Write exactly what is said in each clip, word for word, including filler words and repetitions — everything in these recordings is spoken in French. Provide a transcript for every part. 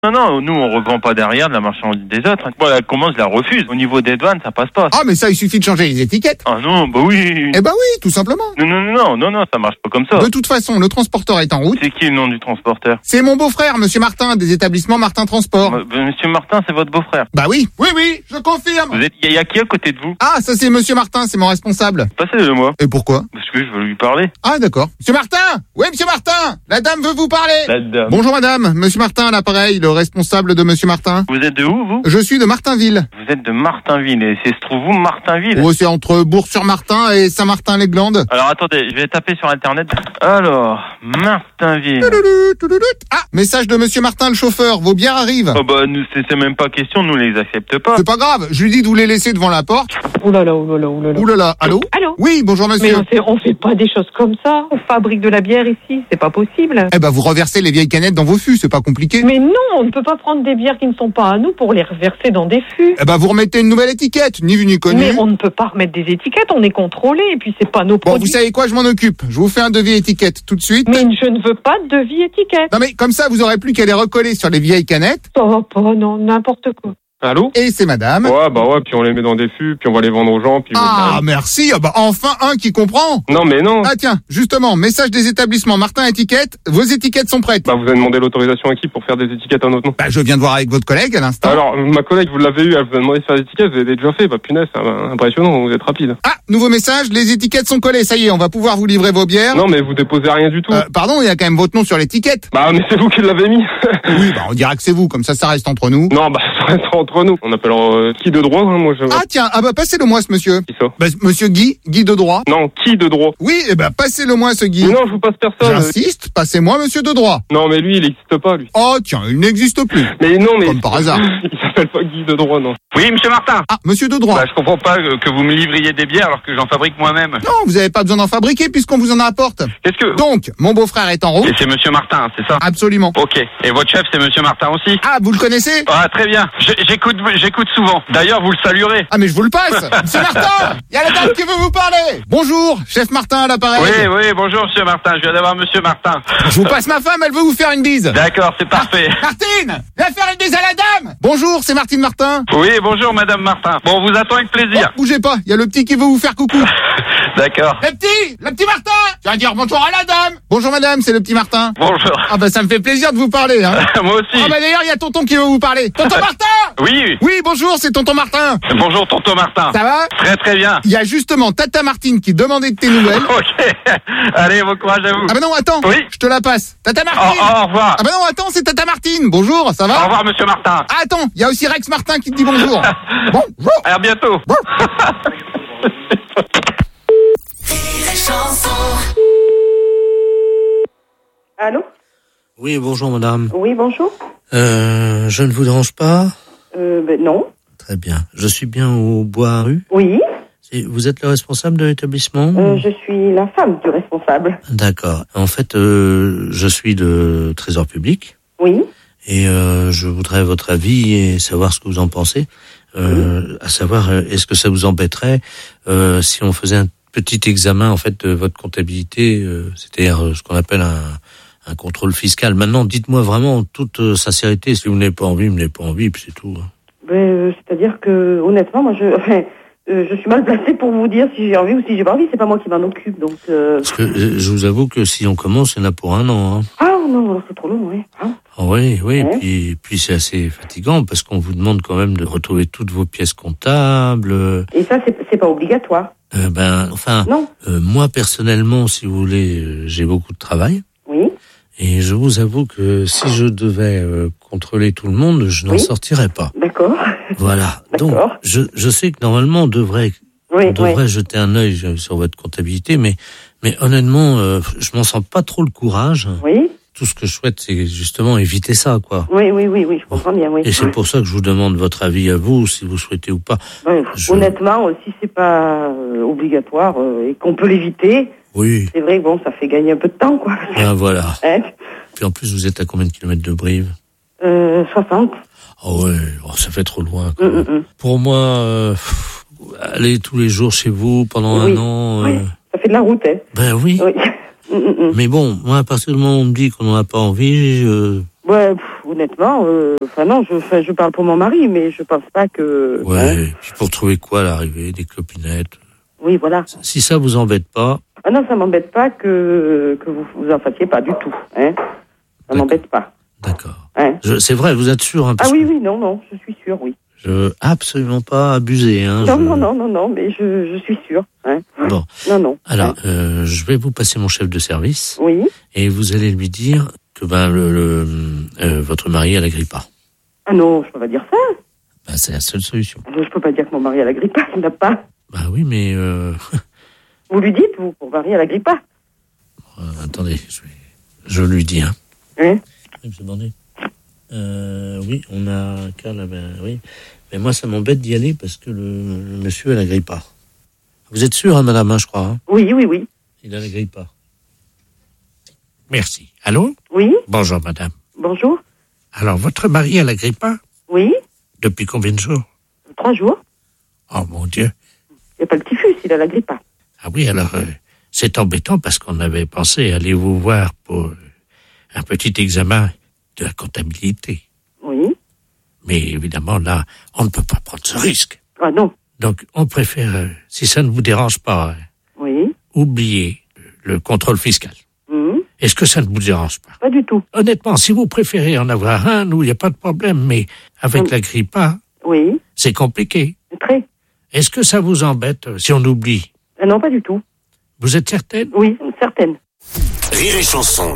Non, non, nous, on revend pas derrière de la marchandise des autres. Moi, la commande, je la refuse. Au niveau des douanes, ça passe pas. Ah, mais ça, il suffit de changer les étiquettes. Ah non, bah oui. Eh ben oui, tout simplement. Non, non, non, non, non, non, ça marche pas comme ça. De toute façon, le transporteur est en route. C'est qui le nom du transporteur? C'est mon beau-frère, Monsieur Martin, des établissements Martin Transport. Euh, Monsieur Martin, c'est votre beau-frère. Bah oui, oui, oui, je confirme. Vous êtes, il y, y a qui à côté de vous? Ah, ça c'est Monsieur Martin, c'est mon responsable. Passez-le moi. Et pourquoi? Parce que je veux lui parler. Ah, d'accord. Monsieur Martin! Oui, Monsieur Martin! La dame veut vous parler! La dame. Bonjour madame, Monsieur Martin à l'appareil, le responsable de Monsieur Martin. Vous êtes de où, vous? Je suis de Martinville. Vous êtes de Martinville. Et c'est se trouve où, Martinville? Oh, c'est entre Bourg-sur-Martin et Saint-Martin-les-Glandes. Alors attendez, je vais taper sur internet. Alors, Martinville. Touloulou, touloulou. Ah, message de Monsieur Martin le chauffeur, vos bières arrivent. Oh bah, nous, c'est c'est même pas question, nous les accepte pas. C'est pas grave, je lui dis de vous les laisser devant la porte. Ouh là là, ouh là là, ouh là là. Ouh là là, allô? Allô? Oui, bonjour Mais monsieur. on fait, on fait pas des choses comme ça. On fabrique de la bière ici, c'est pas possible. Eh ben, vous reversez les vieilles canettes dans vos fûts, c'est pas compliqué. Mais non, on ne peut pas prendre des bières qui ne sont pas à nous pour les reverser dans des fûts. Eh ben, vous remettez une nouvelle étiquette, ni vu ni connu. Mais on ne peut pas remettre des étiquettes, on est contrôlé et puis c'est pas nos Bon, produits. vous savez quoi, je m'en occupe. Je vous fais un devis étiquette tout de suite. Mais je ne veux pas de devis étiquette. Non mais comme ça, vous aurez plus qu'à les recoller sur les vieilles canettes. Ça va pas, non, n'importe quoi. Allô? Et c'est madame. Ouais, bah ouais, puis on les met dans des fûts, puis on va les vendre aux gens, puis... Ah, merci. Ah bah enfin un qui comprend. Non, mais non. Ah tiens, justement, message des établissements Martin Étiquette. Vos étiquettes sont prêtes. Bah, vous avez demandé l'autorisation à qui pour faire des étiquettes à notre nom? Bah, je viens de voir avec votre collègue à l'instant. Alors, ma collègue, vous l'avez eu, elle vous a demandé de faire des étiquettes, vous avez déjà fait, bah punaise, c'est impressionnant, vous êtes rapide. Ah, nouveau message, les étiquettes sont collées. Ça y est, on va pouvoir vous livrer vos bières. Non, mais vous déposez rien du tout. Euh, pardon, il y a quand même votre nom sur l'étiquette. Bah, mais c'est vous qui l'avez mis. Oui, bah on dira que c'est vous, comme ça, ça reste entre nous. Non, bah, ça reste entre nous. On appelle euh, qui de droit, hein, moi je... Ah tiens, ah bah passez-le moi ce monsieur. Qui ça? Bah, monsieur Guy, Guy de droit. Non, qui de droit? Oui, eh ben passez-le moi ce Guy. Mais non, je vous passe personne. J'insiste, passez-moi monsieur de droit. Non, mais lui, il n'existe pas, lui. Oh tiens, il n'existe plus. Mais non, mais... Comme par hasard. Il s'appelle pas Guy de droit, non. Oui, monsieur Martin. Ah, monsieur de droit. Bah, je comprends pas que vous me livriez des bières alors que j'en fabrique moi-même. Non, vous avez pas besoin d'en fabriquer puisqu'on vous en apporte. Qu'est-ce que... Donc, mon beau-frère est en route. Et c'est monsieur Martin, c'est ça? Absolument. Ok. Et votre chef, c'est monsieur Martin aussi? Ah, vous le connaissez? Ah, très bien. Je- J'écoute, j'écoute souvent. D'ailleurs, vous le saluerez. Ah, mais je vous le passe. Monsieur Martin, il y a la dame qui veut vous parler. Bonjour, chef Martin à l'appareil. Oui, oui, bonjour, monsieur Martin. Je viens d'avoir monsieur Martin. Je vous passe ma femme, elle veut vous faire une bise. D'accord, c'est parfait. Martine, viens faire une bise à la dame. Bonjour, c'est Martine Martin. Oui, bonjour, madame Martin. Bon, on vous attend avec Oh, plaisir. bougez pas, il y a le petit qui veut vous faire coucou. D'accord. Le petit, le petit Martin. Tu vas dire bonjour à la dame. Bonjour madame, c'est le petit Martin. Bonjour. Ah bah ça me fait plaisir de vous parler, hein. Moi aussi. Ah bah d'ailleurs, il y a tonton qui veut vous parler. Tonton Martin. Oui. Oui, bonjour, c'est tonton Martin. Bonjour, tonton Martin. Ça va? Très, très bien. Il y a justement Tata Martine qui demandait de tes nouvelles. Ok. Allez, bon courage à vous. Ah bah non, attends. Oui. Je te la passe. Tata Au, Martine. au revoir. Ah bah non, attends, c'est Tata Martine. Bonjour, ça Au va? revoir, monsieur Martin. Ah, attends, il y a aussi Rex Martin qui te dit bonjour. Bonjour. À bientôt. Allô? Oui, bonjour madame. Oui, bonjour. Euh, je ne vous dérange pas? Euh, ben non. Très bien. Je suis bien au Bois rue. Oui, C'est- Vous êtes le responsable de l'établissement? euh, je suis la femme du responsable. D'accord. En fait, euh, je suis le trésor public Oui. et euh, je voudrais votre avis et savoir ce que vous en pensez. Euh, à savoir, euh, est-ce que ça vous embêterait euh, si on faisait un petit examen en fait de votre comptabilité, euh, c'est-à-dire euh, ce qu'on appelle un, un contrôle fiscal. Maintenant, dites-moi vraiment en toute euh, sincérité, si vous n'avez pas envie, vous n'avez pas envie, puis c'est tout. Ben, euh, c'est-à-dire que, honnêtement, moi, je, enfin, euh, je suis mal placée pour vous dire si j'ai envie ou si j'ai pas envie. C'est pas moi qui m'en occupe, donc. Euh... Parce que euh, je vous avoue que si on commence, il y en a pour un an. Hein. Ah non, alors c'est trop long, oui. Hein? Ah oui, oui, Ouais. puis, puis c'est assez fatigant parce qu'on vous demande quand même de retrouver toutes vos pièces comptables. Euh, Et ça, c'est, c'est pas obligatoire. ben, enfin, Non. euh, moi personnellement, si vous voulez, euh, j'ai beaucoup de travail. Oui. Et je vous avoue que si je devais euh, contrôler tout le monde, je n'en Oui. sortirais pas. D'accord. Voilà. Donc, D'accord. je, je sais que normalement, on devrait, Oui, on devrait oui. jeter un œil sur votre comptabilité, mais, mais honnêtement, euh, je m'en sens pas trop le courage. Oui. Tout ce que je souhaite, c'est justement éviter ça, quoi. Oui, oui, oui, oui, je comprends bien, oui. Et c'est pour ça que je vous demande votre avis à vous, si vous souhaitez ou pas. Ouais, Je- Honnêtement, euh, si c'est pas euh, obligatoire euh, et qu'on peut l'éviter, Oui, c'est vrai que bon, ça fait gagner un peu de temps, quoi. ben voilà. Hein? Puis en plus, vous êtes à combien de kilomètres de Brive? Euh, soixante. Oh ouais, oh, ça fait trop loin. Quand Mm, même. mm, mm. Pour moi, euh, pff, aller tous les jours chez vous pendant Oui, un an, oui. euh, Ça fait de la route, hein. ben oui. Oui. Mm, mm, mm. Mais bon, moi, à partir du moment où on me dit qu'on n'en a pas envie, je... Ouais, pff, honnêtement, euh, enfin non, je, enfin, je parle pour mon mari, mais je pense pas que... Ouais, hein. et puis pour trouver quoi à l'arrivée, des clopinettes. Oui, voilà. Si ça vous embête pas, Ah non, ça m'embête pas que, que vous vous en fassiez pas du tout. Hein. Ça D'accord. m'embête pas. d'accord. Hein. Je, c'est vrai, vous êtes sûr, hein, Ah parce oui, que oui, non, non, je suis sûre, oui. je veux absolument pas abuser. Hein, Non, je- non, non, non, non, mais je, je suis sûre. Hein. Bon, Non, non. alors, Hein. euh, je vais vous passer mon chef de service Oui. et vous allez lui dire que ben le, le euh, votre mari a la grippe A. Ah non, je peux pas dire ça. Ben, c'est la seule solution. Ah non, je peux pas dire que mon mari a la grippe A, il n'a pas. Bah oui, mais euh, Vous lui dites, vous, mon mari a la grippe A. euh, attendez, je, vais, je lui dis. Hein. Hein. Oui, monsieur Bordet. Euh, oui, on a un cas là, ben oui. Mais moi, ça m'embête d'y aller parce que le, le monsieur a la grippe A. Vous êtes sûr, hein, madame, hein, je crois. Hein, Oui, oui, oui. il a la grippe A. Merci. Allô? Oui, Bonjour, madame. bonjour. Alors, votre mari a la grippe A? Oui, Depuis combien de jours? trois jours. Oh, mon Dieu. Il n'y a pas le typhus, il a la grippe A. Ah oui, alors, euh, c'est embêtant parce qu'on avait pensé aller vous voir pour euh, un petit examen de la comptabilité. Oui. Mais évidemment, là, on ne peut pas prendre ce risque. Ah non. Donc, on préfère, euh, si ça ne vous dérange pas, euh, Oui. oublier le contrôle fiscal. Hum, Est-ce que ça ne vous dérange pas? Pas du tout. Honnêtement, si vous préférez en avoir un, nous, il n'y a pas de problème, mais avec Hum. la grippe A, Oui. c'est compliqué. Très. Est-ce que ça vous embête euh, si on oublie? Ah non, pas du tout. Vous êtes certaine? Oui, certaine. Rire et chanson.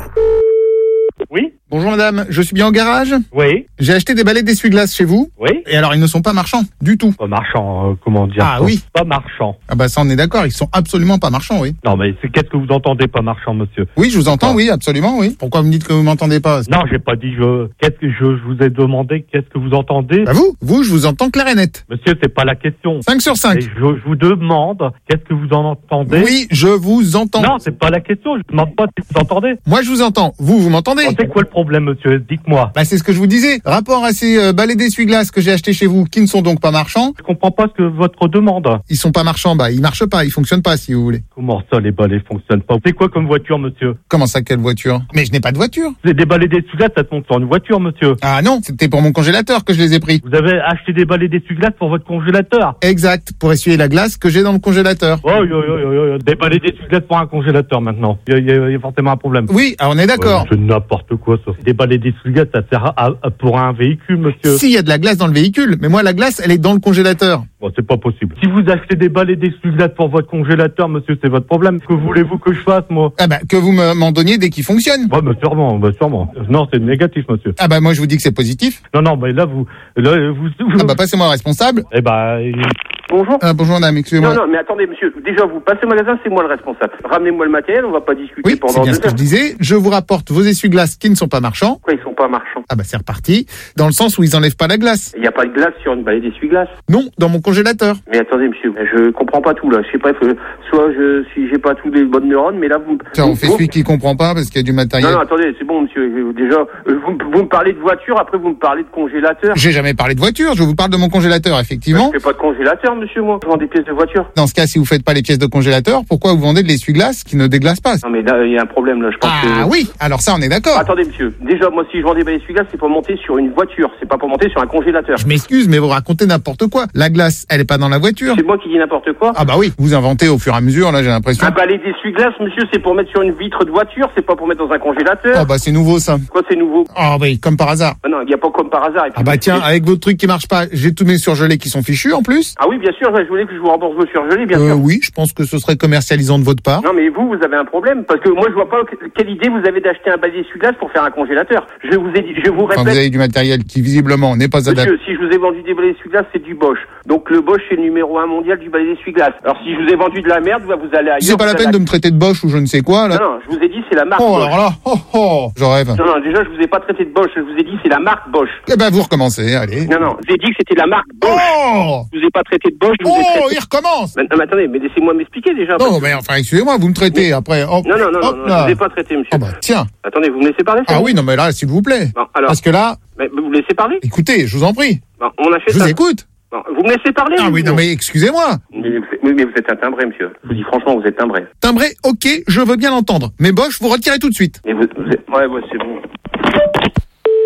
Oui. Bonjour madame, je suis bien au garage. Oui, J'ai acheté des balais d'essuie-glace chez vous. oui. Et alors ils ne sont pas marchands du tout. Pas marchand, euh, comment dire Ah ça oui. Pas marchand. Ah bah ça on est d'accord, ils sont absolument pas marchands, oui. Non, mais c'est qu'est-ce que vous entendez pas marchand, monsieur? Oui, je vous entends, D'accord. oui, absolument, oui. Pourquoi vous me dites que vous m'entendez pas? Non, j'ai pas dit je. Qu'est-ce que je, je vous ai demandé? Qu'est-ce que vous entendez? Bah vous, vous, je vous entends clair et net. Monsieur, c'est pas la question. cinq sur Et cinq. je, je vous demande qu'est-ce que vous en entendez? Oui, je vous entends. Non, c'est pas la question. Je demande pas si vous entendez. Moi je vous entends. Vous, vous m'entendez? Alors, c'est quoi le problème, monsieur? Dites-moi. Bah c'est ce que je vous disais. Rapport à ces euh, balais d'essuie-glace que j'ai achetés chez vous, qui ne sont donc pas marchands. Je comprends pas ce que votre demande. Ils sont pas marchands, bah ils marchent pas, ils fonctionnent pas si vous voulez. Comment ça, les balais fonctionnent pas? C'est quoi comme voiture, monsieur? Comment ça, quelle voiture? Mais je n'ai pas de voiture. C'est des balais d'essuie-glace, ça monte sur une voiture, monsieur. Ah non, c'était pour mon congélateur que je les ai pris. Vous avez acheté des balais d'essuie-glace pour votre congélateur? Exact, pour essuyer la glace que j'ai dans le congélateur. Oh, yo, yo, yo, yo, yo. Des balais d'essuie-glace pour un congélateur maintenant. Il y, a- il y a- il y a forcément un problème. Oui, ah, on est d'accord. Ouais, c'est n'importe quoi ça. Des balais d'essuie-glace, ça sert à, à- pour un véhicule, monsieur. S'il y a de la glace dans le véhicule, mais moi la glace, elle est dans le congélateur. Bon, c'est pas possible. Si vous achetez des balais d'essuie-glace pour votre congélateur, monsieur, c'est votre problème. Que voulez-vous que je fasse, moi? Ah bah que vous me- m'en donniez dès qu'il fonctionne. Ouais, bah sûrement, bah sûrement. Non, c'est négatif, monsieur. Ah bah moi je vous dis que c'est positif. Non, non, mais là, vous... Là, vous... Ah bah passez-moi le responsable. Eh bah... Bonjour. Ah, bonjour madame, excusez-moi. Non, non, mais attendez, monsieur. Déjà, vous passez au magasin, c'est moi le responsable. Ramenez-moi le matériel, on va pas discuter Oui, c'est pendant bien ce deux que je heures. disais. Je vous rapporte vos essuie-glaces qui ne sont pas marchands. Pourquoi ils sont pas marchands? Ah bah c'est reparti. Dans le sens où ils enlèvent pas la glace. Il n'y a pas de glace sur une balai d'essuie-glace. Non, dans mon congélateur. Mais attendez, monsieur, je comprends pas tout là. Je sais pas, faut- soit je si j'ai pas tous les bonnes neurones, mais là vous. Tiens, on vous- fait vous- celui qui comprend pas parce qu'il y a du matériel. Non, non, attendez, c'est bon, monsieur. Euh, Déjà, euh, vous, vous me parlez de voiture, après vous me parlez de congélateur. J'ai jamais parlé de voiture, je vous parle de mon congélateur, effectivement. Je fais pas de congélateur, monsieur, moi. Je vends des pièces de voiture. Dans ce cas, si vous faites pas les pièces de congélateur, pourquoi vous vendez de l'essuie-glace qui ne déglace pas? Non, mais là, il y a un problème, là. Je pense Ah que. oui, alors ça on est d'accord. Attendez, monsieur. Déjà, moi, si je vends des balais d'essuie-glace, c'est pour monter sur une voiture. C'est pas pour monter sur un congélateur. Je m'excuse, mais vous racontez n'importe quoi. La glace, elle est pas dans la voiture. C'est moi qui dis n'importe quoi. Ah bah oui, vous inventez au fur et à mesure, là j'ai l'impression. Un balai d'essuie-glace, monsieur, c'est pour mettre sur une vitre de voiture, c'est pas pour mettre dans un congélateur. Ah bah c'est nouveau ça. Quoi, c'est nouveau? Ah oui, comme par hasard. Ah non, il n'y a pas comme par hasard. Et puis- Ah bah tiens, avec votre truc qui marche pas, j'ai tous mes surgelés qui sont fichus en plus. Ah oui, bien sûr, je voulais que je vous rembourse vos surgelés, bien Euh, sûr. oui, je pense que ce serait commercialisant de votre part. Non, mais vous, vous avez un problème, parce que moi, je vois pas que- quelle idée vous avez d'acheter un balai d'essuie-glace pour faire un congélateur. Je vous ai dit, je vous Enfin, répète. vous avez du matériel qui visiblement n'est pas adapté. Monsieur, si je vous ai vendu des balais d'essuie-glace, c'est du Bosch. Donc le Bosch, c'est le numéro un mondial du balai d'essuie-glace. Alors si je vous ai vendu de la merde, bah, vous allez ailleurs. C'est pas la vous peine allez de me traiter de Bosch ou je ne sais quoi là. Non, non, je vous ai dit, c'est la marque Oh Bosch. alors là, oh oh, je rêve. Non, non, déjà, je vous ai pas traité de Bosch, je vous ai dit, c'est la marque Bosch. Eh ben vous recommencez, allez. Non, non, je vous ai dit que c'était la marque Bosch. Oh Je vous ai pas traité de Bosch, je vous ai Oh, traité... il recommence. Mais, non, mais attendez, mais laissez-moi m'expliquer déjà. Non, mais enfin, excusez-moi, vous me traitez après. Hop, Non, non, non, hop non, non, là. je vous ai pas traité, monsieur. Oh bah tiens. Attendez, vous me laissez parler, c'est Ah bon oui, non mais là, s'il vous plaît. Bon, alors, Parce que là, mais vous me laissez parler écoutez, je vous en prie, Bon, on a fait je ça. vous écoute. Bon, vous me laissez parler Ah ou oui, non mais excusez-moi. mais, vous- oui, mais vous êtes un timbré, monsieur. Je vous dis franchement, vous êtes timbré. Timbré, ok, je veux bien l'entendre. Mais Bosch, vous retirez tout de suite. Mais vous, vous êtes... Ouais, ouais, c'est bon.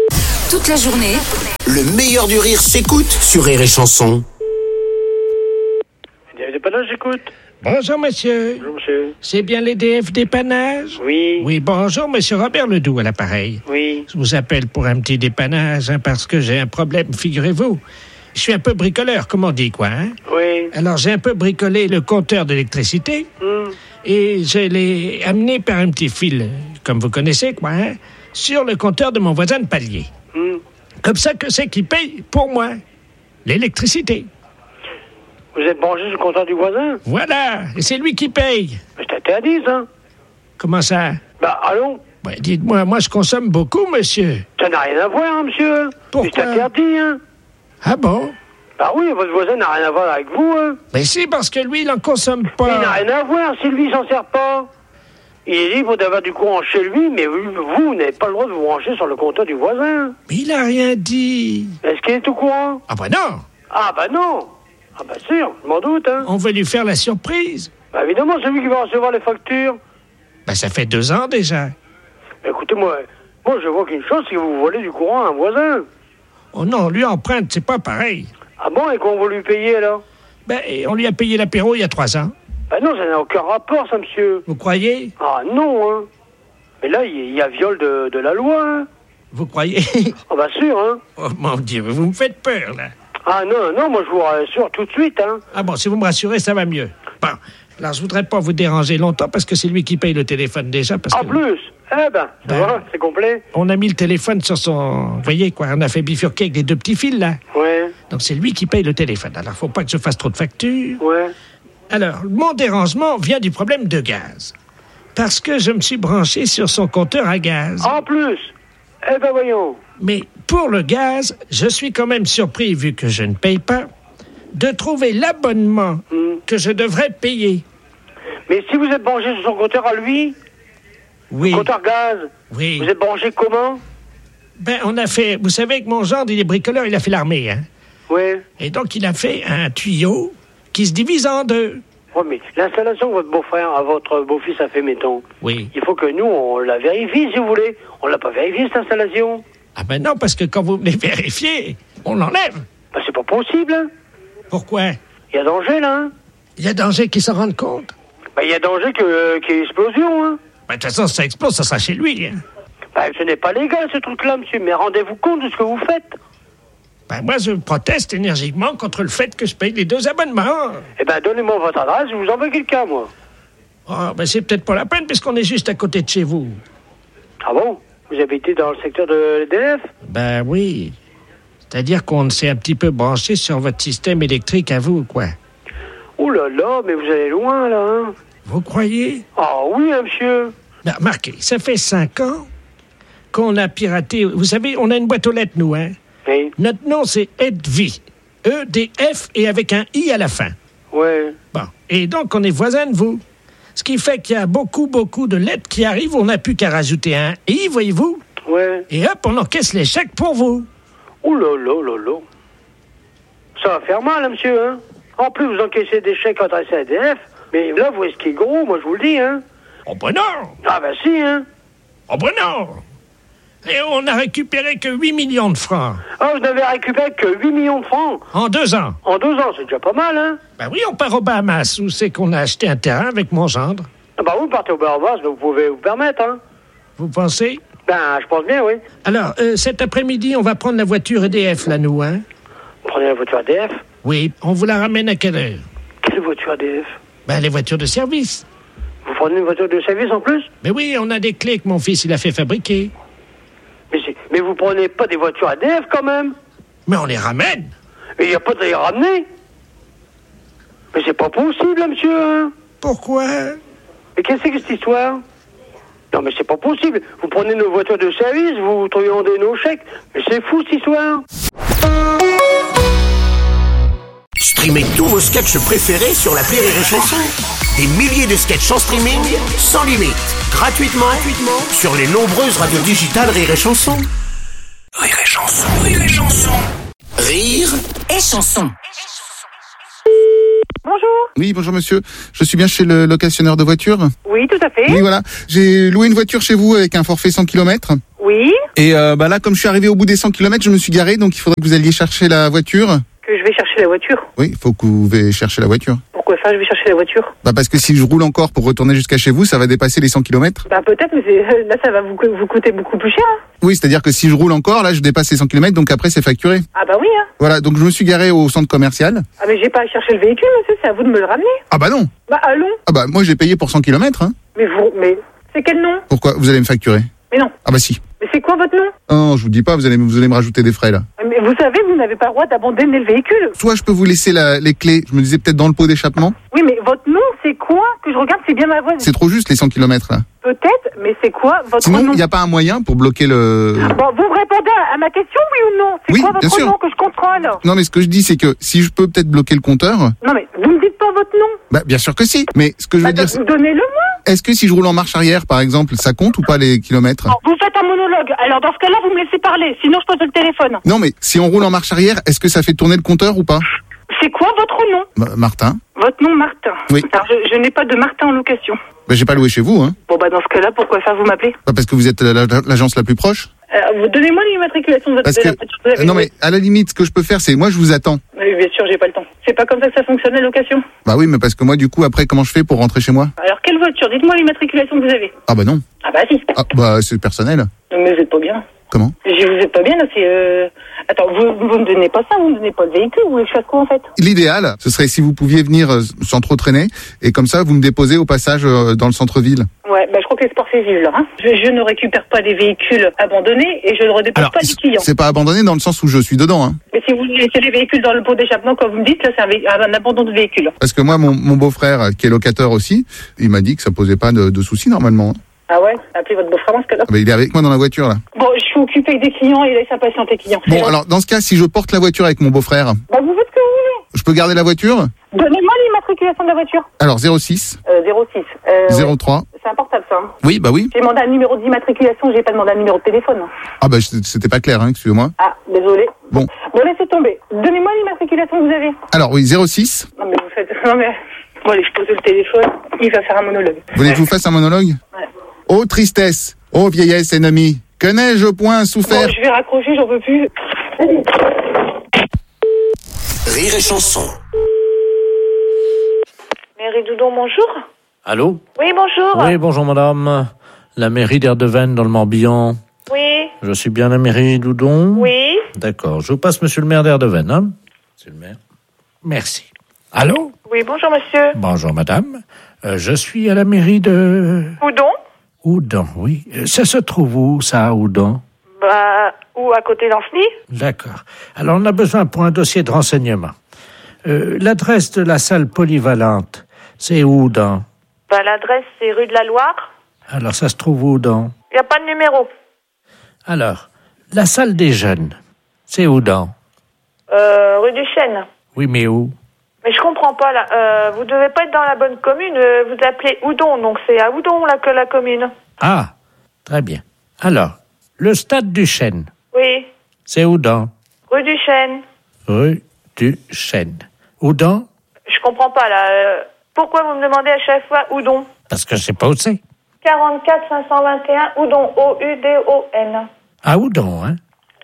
Toute la journée, le meilleur du rire s'écoute sur Rire et Chanson. Dépannage, j'écoute. Bonjour, monsieur. Bonjour, monsieur. C'est bien les D F dépannage? Oui. Oui, bonjour, monsieur Robert Ledoux à l'appareil. Oui. Je vous appelle pour un petit dépannage, hein, parce que j'ai un problème, figurez-vous. Je suis un peu bricoleur, comme on dit, quoi, hein? Oui. Alors, j'ai un peu bricolé le compteur d'électricité, Hum. et je l'ai amené par un petit fil, comme vous connaissez, quoi, hein, sur le compteur de mon voisin de palier. Hum. Comme ça, que c'est qui paye pour moi l'électricité. Vous êtes branché sur le compteur du voisin? Voilà, et c'est lui qui paye. Mais c'est interdit, ça. Comment ça? Bah, allons. Ouais, dites-moi, moi je consomme beaucoup, monsieur. Ça n'a rien à voir, hein, monsieur. Pourquoi? C'est interdit, hein. Ah bon? Bah oui, votre voisin n'a rien à voir avec vous, hein. Mais si, parce que lui, il en consomme Mais il n'a pas. rien à voir si lui, il s'en sert pas. Il est libre d'avoir du courant chez lui, mais vous, vous n'avez pas le droit de vous brancher sur le compteur du voisin. Mais il a rien dit. Est-ce qu'il est au courant? Ah bah non, Ah, bah non. Ah, bah sûr, je m'en doute, hein. on veut lui faire la surprise. Bah évidemment, c'est lui qui va recevoir les factures. Bah ça fait deux ans déjà. Écoutez, moi, moi je vois qu'une chose, c'est que vous volez du courant à un voisin. Oh non, lui emprunte, c'est pas pareil. Ah bon, et qu'on va lui payer, alors? Ben, et on lui a payé l'apéro il y a trois ans. Bah non, ça n'a aucun rapport, ça, monsieur. Vous croyez? Ah non, hein. Mais là, il y a viol de, de la loi, hein. Vous croyez? Ah bah sûr, hein. Oh mon Dieu, vous me faites peur, là. Ah non, non, moi je vous rassure tout de suite, hein. Ah bon, si vous me rassurez, ça va mieux. Bon, alors je voudrais pas vous déranger longtemps parce que c'est lui qui paye le téléphone déjà. Parce En que plus, eh ben, ça Ben. va, c'est complet. on a mis le téléphone sur son... Vous voyez quoi, on a fait bifurquer avec les deux petits fils, là. Ouais, Donc c'est lui qui paye le téléphone. Alors faut pas que je fasse trop de factures. ouais. Alors, mon dérangement vient du problème de gaz. Parce que je me suis branché sur son compteur à gaz. En plus, eh ben voyons. Mais pour le gaz, je suis quand même surpris, vu que je ne paye pas, de trouver l'abonnement Hmm. que je devrais payer. Mais si vous êtes branché sur son compteur à lui, Oui, compteur gaz, oui. vous êtes branché comment? Ben, on a fait... Vous savez que mon gendre, il est bricoleur, il a fait l'armée, hein. Ouais. Et donc, il a fait un tuyau qui se divise en deux. Ouais, mais l'installation que votre beau-frère, à votre beau-fils a fait, mettons, Oui. il faut que nous, on la vérifie, si vous voulez. On l'a pas vérifié, cette installation. Ah ben non, parce que quand vous venez vérifier, on l'enlève. Ben, c'est pas possible, hein. Pourquoi? Il y a danger, là, hein. Il y a danger qu'ils s'en rendent compte. Ben, il y a danger que, qu'il y ait explosion, hein. Ben, de toute façon, si ça explose, ça sera chez lui, hein. Ben, ce n'est pas légal, ce truc-là, monsieur, mais rendez-vous compte de ce que vous faites. Ben, moi, je proteste énergiquement contre le fait que je paye les deux abonnements. Eh ben, donnez-moi votre adresse, je vous envoie quelqu'un, moi. Oh, ben, c'est peut-être pas la peine, puisqu'on est juste à côté de chez vous. Ah bon? Vous habitez dans le secteur de l'E D F? Ben oui. C'est-à-dire qu'on s'est un petit peu branché sur votre système électrique à vous, quoi. Oh là là, mais vous allez loin, là, hein. Vous croyez? Ah oui, hein, monsieur. Ben, remarquez, ça fait cinq ans qu'on a piraté... Vous savez, on a une boîte aux lettres, nous, hein? Oui, Notre nom, c'est Edvi. E D F et avec un I à la fin. ouais. Bon. Et donc, on est voisins de vous. Ce qui fait qu'il y a beaucoup, beaucoup de lettres qui arrivent. On n'a plus qu'à rajouter un I, voyez-vous. Ouais. Et hop, on encaisse les chèques pour vous. Oh là là là là. Ça va faire mal, hein, monsieur, hein. En plus, vous encaissez des chèques adressés à E D F. Mais là, vous risquez gros, moi, je vous le dis, hein. Oh ben non! Ah ben si, hein. Oh ben non! Et on n'a récupéré que huit millions de francs. Ah, vous n'avez récupéré que huit millions de francs. En deux ans. En deux ans, c'est déjà pas mal, hein. Ben oui, on part aux Bahamas, où c'est qu'on a acheté un terrain avec mon gendre. Ah bah, vous partez au Bahamas, vous pouvez vous permettre, hein. Vous pensez? Ben, je pense bien, oui. Alors, euh, cet après-midi, on va prendre la voiture E D F, là, nous, hein? Prenez la voiture A D F. Oui, on vous la ramène à quelle heure? Quelle voiture A D F? Ben, les voitures de service. Vous prenez une voiture de service en plus? Mais oui, on a des clés que mon fils, il a fait fabriquer. Mais, c'est- mais vous prenez pas des voitures A D F quand même? Mais on les ramène. Mais il n'y a pas de les ramener? Mais c'est pas possible, hein, monsieur, hein. Pourquoi? Mais qu'est-ce que c'est que cette histoire? Non, mais c'est pas possible. Vous prenez nos voitures de service, vous truandez nos chèques. Mais c'est fou, cette histoire. Streamez tous vos sketchs préférés sur l'appli Rire et Chanson. Des milliers de sketchs en streaming, sans limite, gratuitement, gratuitement sur les nombreuses radios digitales Rire et Chanson. Rire et Chanson, Rire et Chanson. Rire et Chanson. Bonjour. Oui, bonjour monsieur. Je suis bien chez le locationneur de voitures. Oui, tout à fait. Oui, voilà. J'ai loué une voiture chez vous avec un forfait cent kilomètres. Oui. Et euh, bah là, comme je suis arrivé au bout des cent kilomètres, je me suis garé, donc il faudrait que vous alliez chercher la voiture. Que je vais chercher la voiture. Oui, il faut que vous ayez chercher la voiture. Pourquoi ça, je vais chercher la voiture? Bah parce que si je roule encore pour retourner jusqu'à chez vous, ça va dépasser les cent kilomètres. Bah peut-être, mais c'est- là, ça va vous, vous coûter beaucoup plus cher. Hein. Oui, c'est-à-dire que si je roule encore, là, je dépasse les cent kilomètres, donc après, c'est facturé. Ah bah oui, hein. Voilà, donc je me suis garé au centre commercial. Ah mais j'ai pas à chercher le véhicule, monsieur, c'est à vous de me le ramener. Ah bah non. Bah allons. Ah bah moi, j'ai payé pour cent kilomètres. Hein. Mais vous, mais c'est quel nom? Pourquoi? Vous allez me facturer? Mais non. Ah bah si. Mais c'est quoi votre nom? Non, je vous dis pas, vous allez, vous allez me rajouter des frais, là. Mais vous savez, vous n'avez pas le droit d'abandonner le véhicule. Soit je peux vous laisser la, les clés, je me disais peut-être dans le pot d'échappement. Oui, mais votre nom, c'est quoi? Que je regarde, c'est bien ma voix. C'est trop juste les cent kilomètres, là. Peut-être, mais c'est quoi votre Sinon, nom? il n'y a pas un moyen pour bloquer le... Bon, vous me répondez à ma question, oui ou non? C'est Oui, quoi bien votre sûr. nom que je contrôle? Non, mais ce que je dis, c'est que si je peux peut-être bloquer le compteur... Non, mais vous me dites pas votre nom. Bah, bien sûr que si. Mais ce que je veux Bah, dire, c'est... donnez-le-moi. Est-ce que si je roule en marche arrière, par exemple, ça compte ou pas les kilomètres? Oh, vous faites un monologue. Alors, dans ce cas-là, vous me laissez parler. Sinon, je pose le téléphone. Non, mais si on roule en marche arrière, est-ce que ça fait tourner le compteur ou pas? C'est quoi votre nom? Bah, Martin. Votre nom, Martin. Oui. Alors, je, je n'ai pas de Martin en location. Bah, j'ai pas loué chez vous, hein. Bon, bah, dans ce cas-là, pourquoi ça vous m'appelez? Pas parce que vous êtes la- la- l'agence la plus proche. euh, vous Donnez-moi l'immatriculation de votre Parce de que... la voiture que vous avez Non, louée. mais à la limite, ce que je peux faire, c'est moi, je vous attends. Oui, bien sûr, j'ai pas le temps. C'est pas comme ça que ça fonctionne, la location. Bah oui, mais parce que moi, du coup, après, comment je fais pour rentrer chez moi? Alors, quelle voiture? Dites-moi l'immatriculation que vous avez. Ah bah non. Ah, bah, si. Ah, bah c'est personnel. Non, mais vous êtes pas bien. Comment? Je vous êtes pas bien, là, c'est... Euh... Attends, vous, vous me donnez pas ça, vous me donnez pas le véhicule, vous voulez que je fasse quoi, en fait? L'idéal, ce serait si vous pouviez venir euh, sans trop traîner, et comme ça, vous me déposez au passage euh, dans le centre-ville. Ouais, bah je crois que les sports c'est vive, là. Hein. Je, je ne récupère pas des véhicules abandonnés et je ne redépose Alors, pas les clients. c'est pas abandonné dans le sens où je suis dedans, hein. Mais si vous laissez les véhicules dans le pot d'échappement, comme vous me dites, là, c'est un, vé- un abandon de véhicule. Parce que moi, mon, mon beau-frère, euh, qui est locateur aussi, il m'a dit que ça posait pas de, de soucis normalement. hein. Ah ouais? Appelez votre beau-frère dans ce cas-là. Ah bah, il est avec moi dans la voiture, là. Bon, je suis occupée avec des clients et laisse impatienter les clients. Bon, C'est alors, dans ce cas, si je porte la voiture avec mon beau-frère, Bah, vous faites ce que vous voulez. je peux garder la voiture? Donnez-moi l'immatriculation de la voiture. Alors, zéro six, Euh, zéro six. Euh, zéro ouais. trois. C'est un portable, ça. Hein. Oui, bah oui. J'ai demandé un numéro d'immatriculation, j'ai pas demandé un numéro de téléphone. Ah bah, c'était pas clair, hein, excusez-moi. Ah, désolé. Bon. Bon, laissez tomber. Donnez-moi l'immatriculation que vous avez. Alors, oui, zéro six. Non, mais vous faites... Non, mais... Bon, allez, je pose le téléphone. Il va faire un monologue. Vous voulez que je vous fasse un monologue? Ouais. Ô tristesse, ô vieillesse ennemie, que n'ai-je point souffert? Bon, je vais raccrocher, j'en peux plus. Rire et chanson. Mairie Doudon, bonjour. Allô? Oui, bonjour. Oui, bonjour madame. La mairie d'Erdeven dans le Morbihan. Oui, Je suis bien la mairie Doudon? oui. D'accord, je vous passe monsieur le maire d'Erdeven, hein? Monsieur le maire. Merci. Allô? Oui, bonjour, monsieur. Bonjour madame. Euh, je suis à la mairie de... Oudon? Oudon, oui. Euh, Ça se trouve où, ça, Oudon? Bah, ou à côté d'Ancenis? D'accord. Alors, on a besoin pour un dossier de renseignement. Euh, l'adresse de la salle polyvalente, c'est où, dans? Bah, l'adresse, c'est rue de la Loire. Alors, ça se trouve où, dans? Il n'y a pas de numéro. Alors, la salle des jeunes, c'est où, dans? Euh, rue du Chêne. Oui, mais où? Mais je comprends pas, là. Euh, vous devez pas être dans la bonne commune. euh, vous appelez Oudon, donc c'est à Oudon, là, que la commune. Ah, très bien. Alors, le stade du Chêne, Oui. c'est où, dans? Rue du Chêne. Rue du Chêne. Où, dans? Je comprends pas, là. Euh, pourquoi vous me demandez à chaque fois Oudon? Parce que je sais pas où c'est. quarante-quatre cinq cent vingt et un Oudon, O U D O N. À Oudon, hein?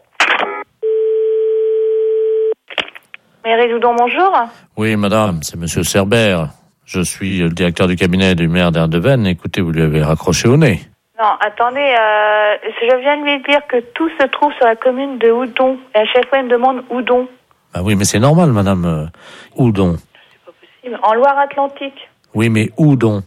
Mairie Doudon, bonjour. Oui, madame, c'est monsieur Cerbère. Je suis le directeur du cabinet du maire d'Erdeven. Écoutez, vous lui avez raccroché au nez. Non, attendez, euh, je viens de lui dire que tout se trouve sur la commune de Oudon. Et à chaque fois, il me demande Oudon. Ah oui, mais c'est normal, madame. Euh, Oudon. En Loire-Atlantique. Oui, mais Oudon.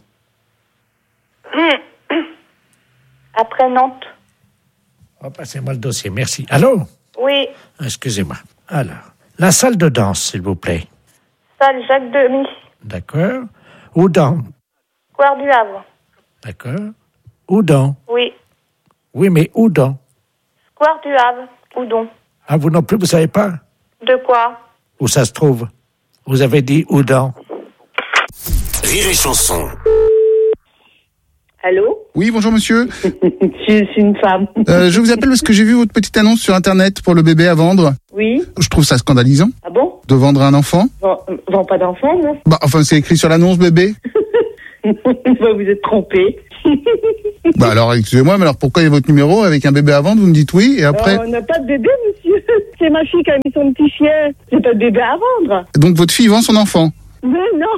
Après Nantes. Oh, passez-moi le dossier, merci. Allô? Oui, Excusez-moi. Alors, la salle de danse, s'il vous plaît. salle Jacques Demy. D'accord. Oudon. Square du Havre. D'accord. Oudon. Oui. Oui, mais Oudon. Square du Havre. Oudon. Ah, vous non plus, vous savez pas De quoi? où ça se trouve? Vous avez dit Oudon. Rire et chanson. Allô? Oui, bonjour monsieur. Je suis une femme. Euh, je vous appelle parce que j'ai vu votre petite annonce sur Internet pour le bébé à vendre. Oui? Je trouve ça scandalisant. Ah bon? de vendre un enfant? Vends, vends pas d'enfant, non? Bah, enfin, c'est écrit sur l'annonce, bébé. Bah, vous êtes trompé. Bah alors, excusez-moi, mais alors pourquoi il y a votre numéro avec un bébé à vendre? Vous me dites oui, et après... Euh, on n'a pas de bébé, monsieur. C'est ma fille qui a mis son petit chien. J'ai pas de bébé à vendre. Donc votre fille vend son enfant? Mais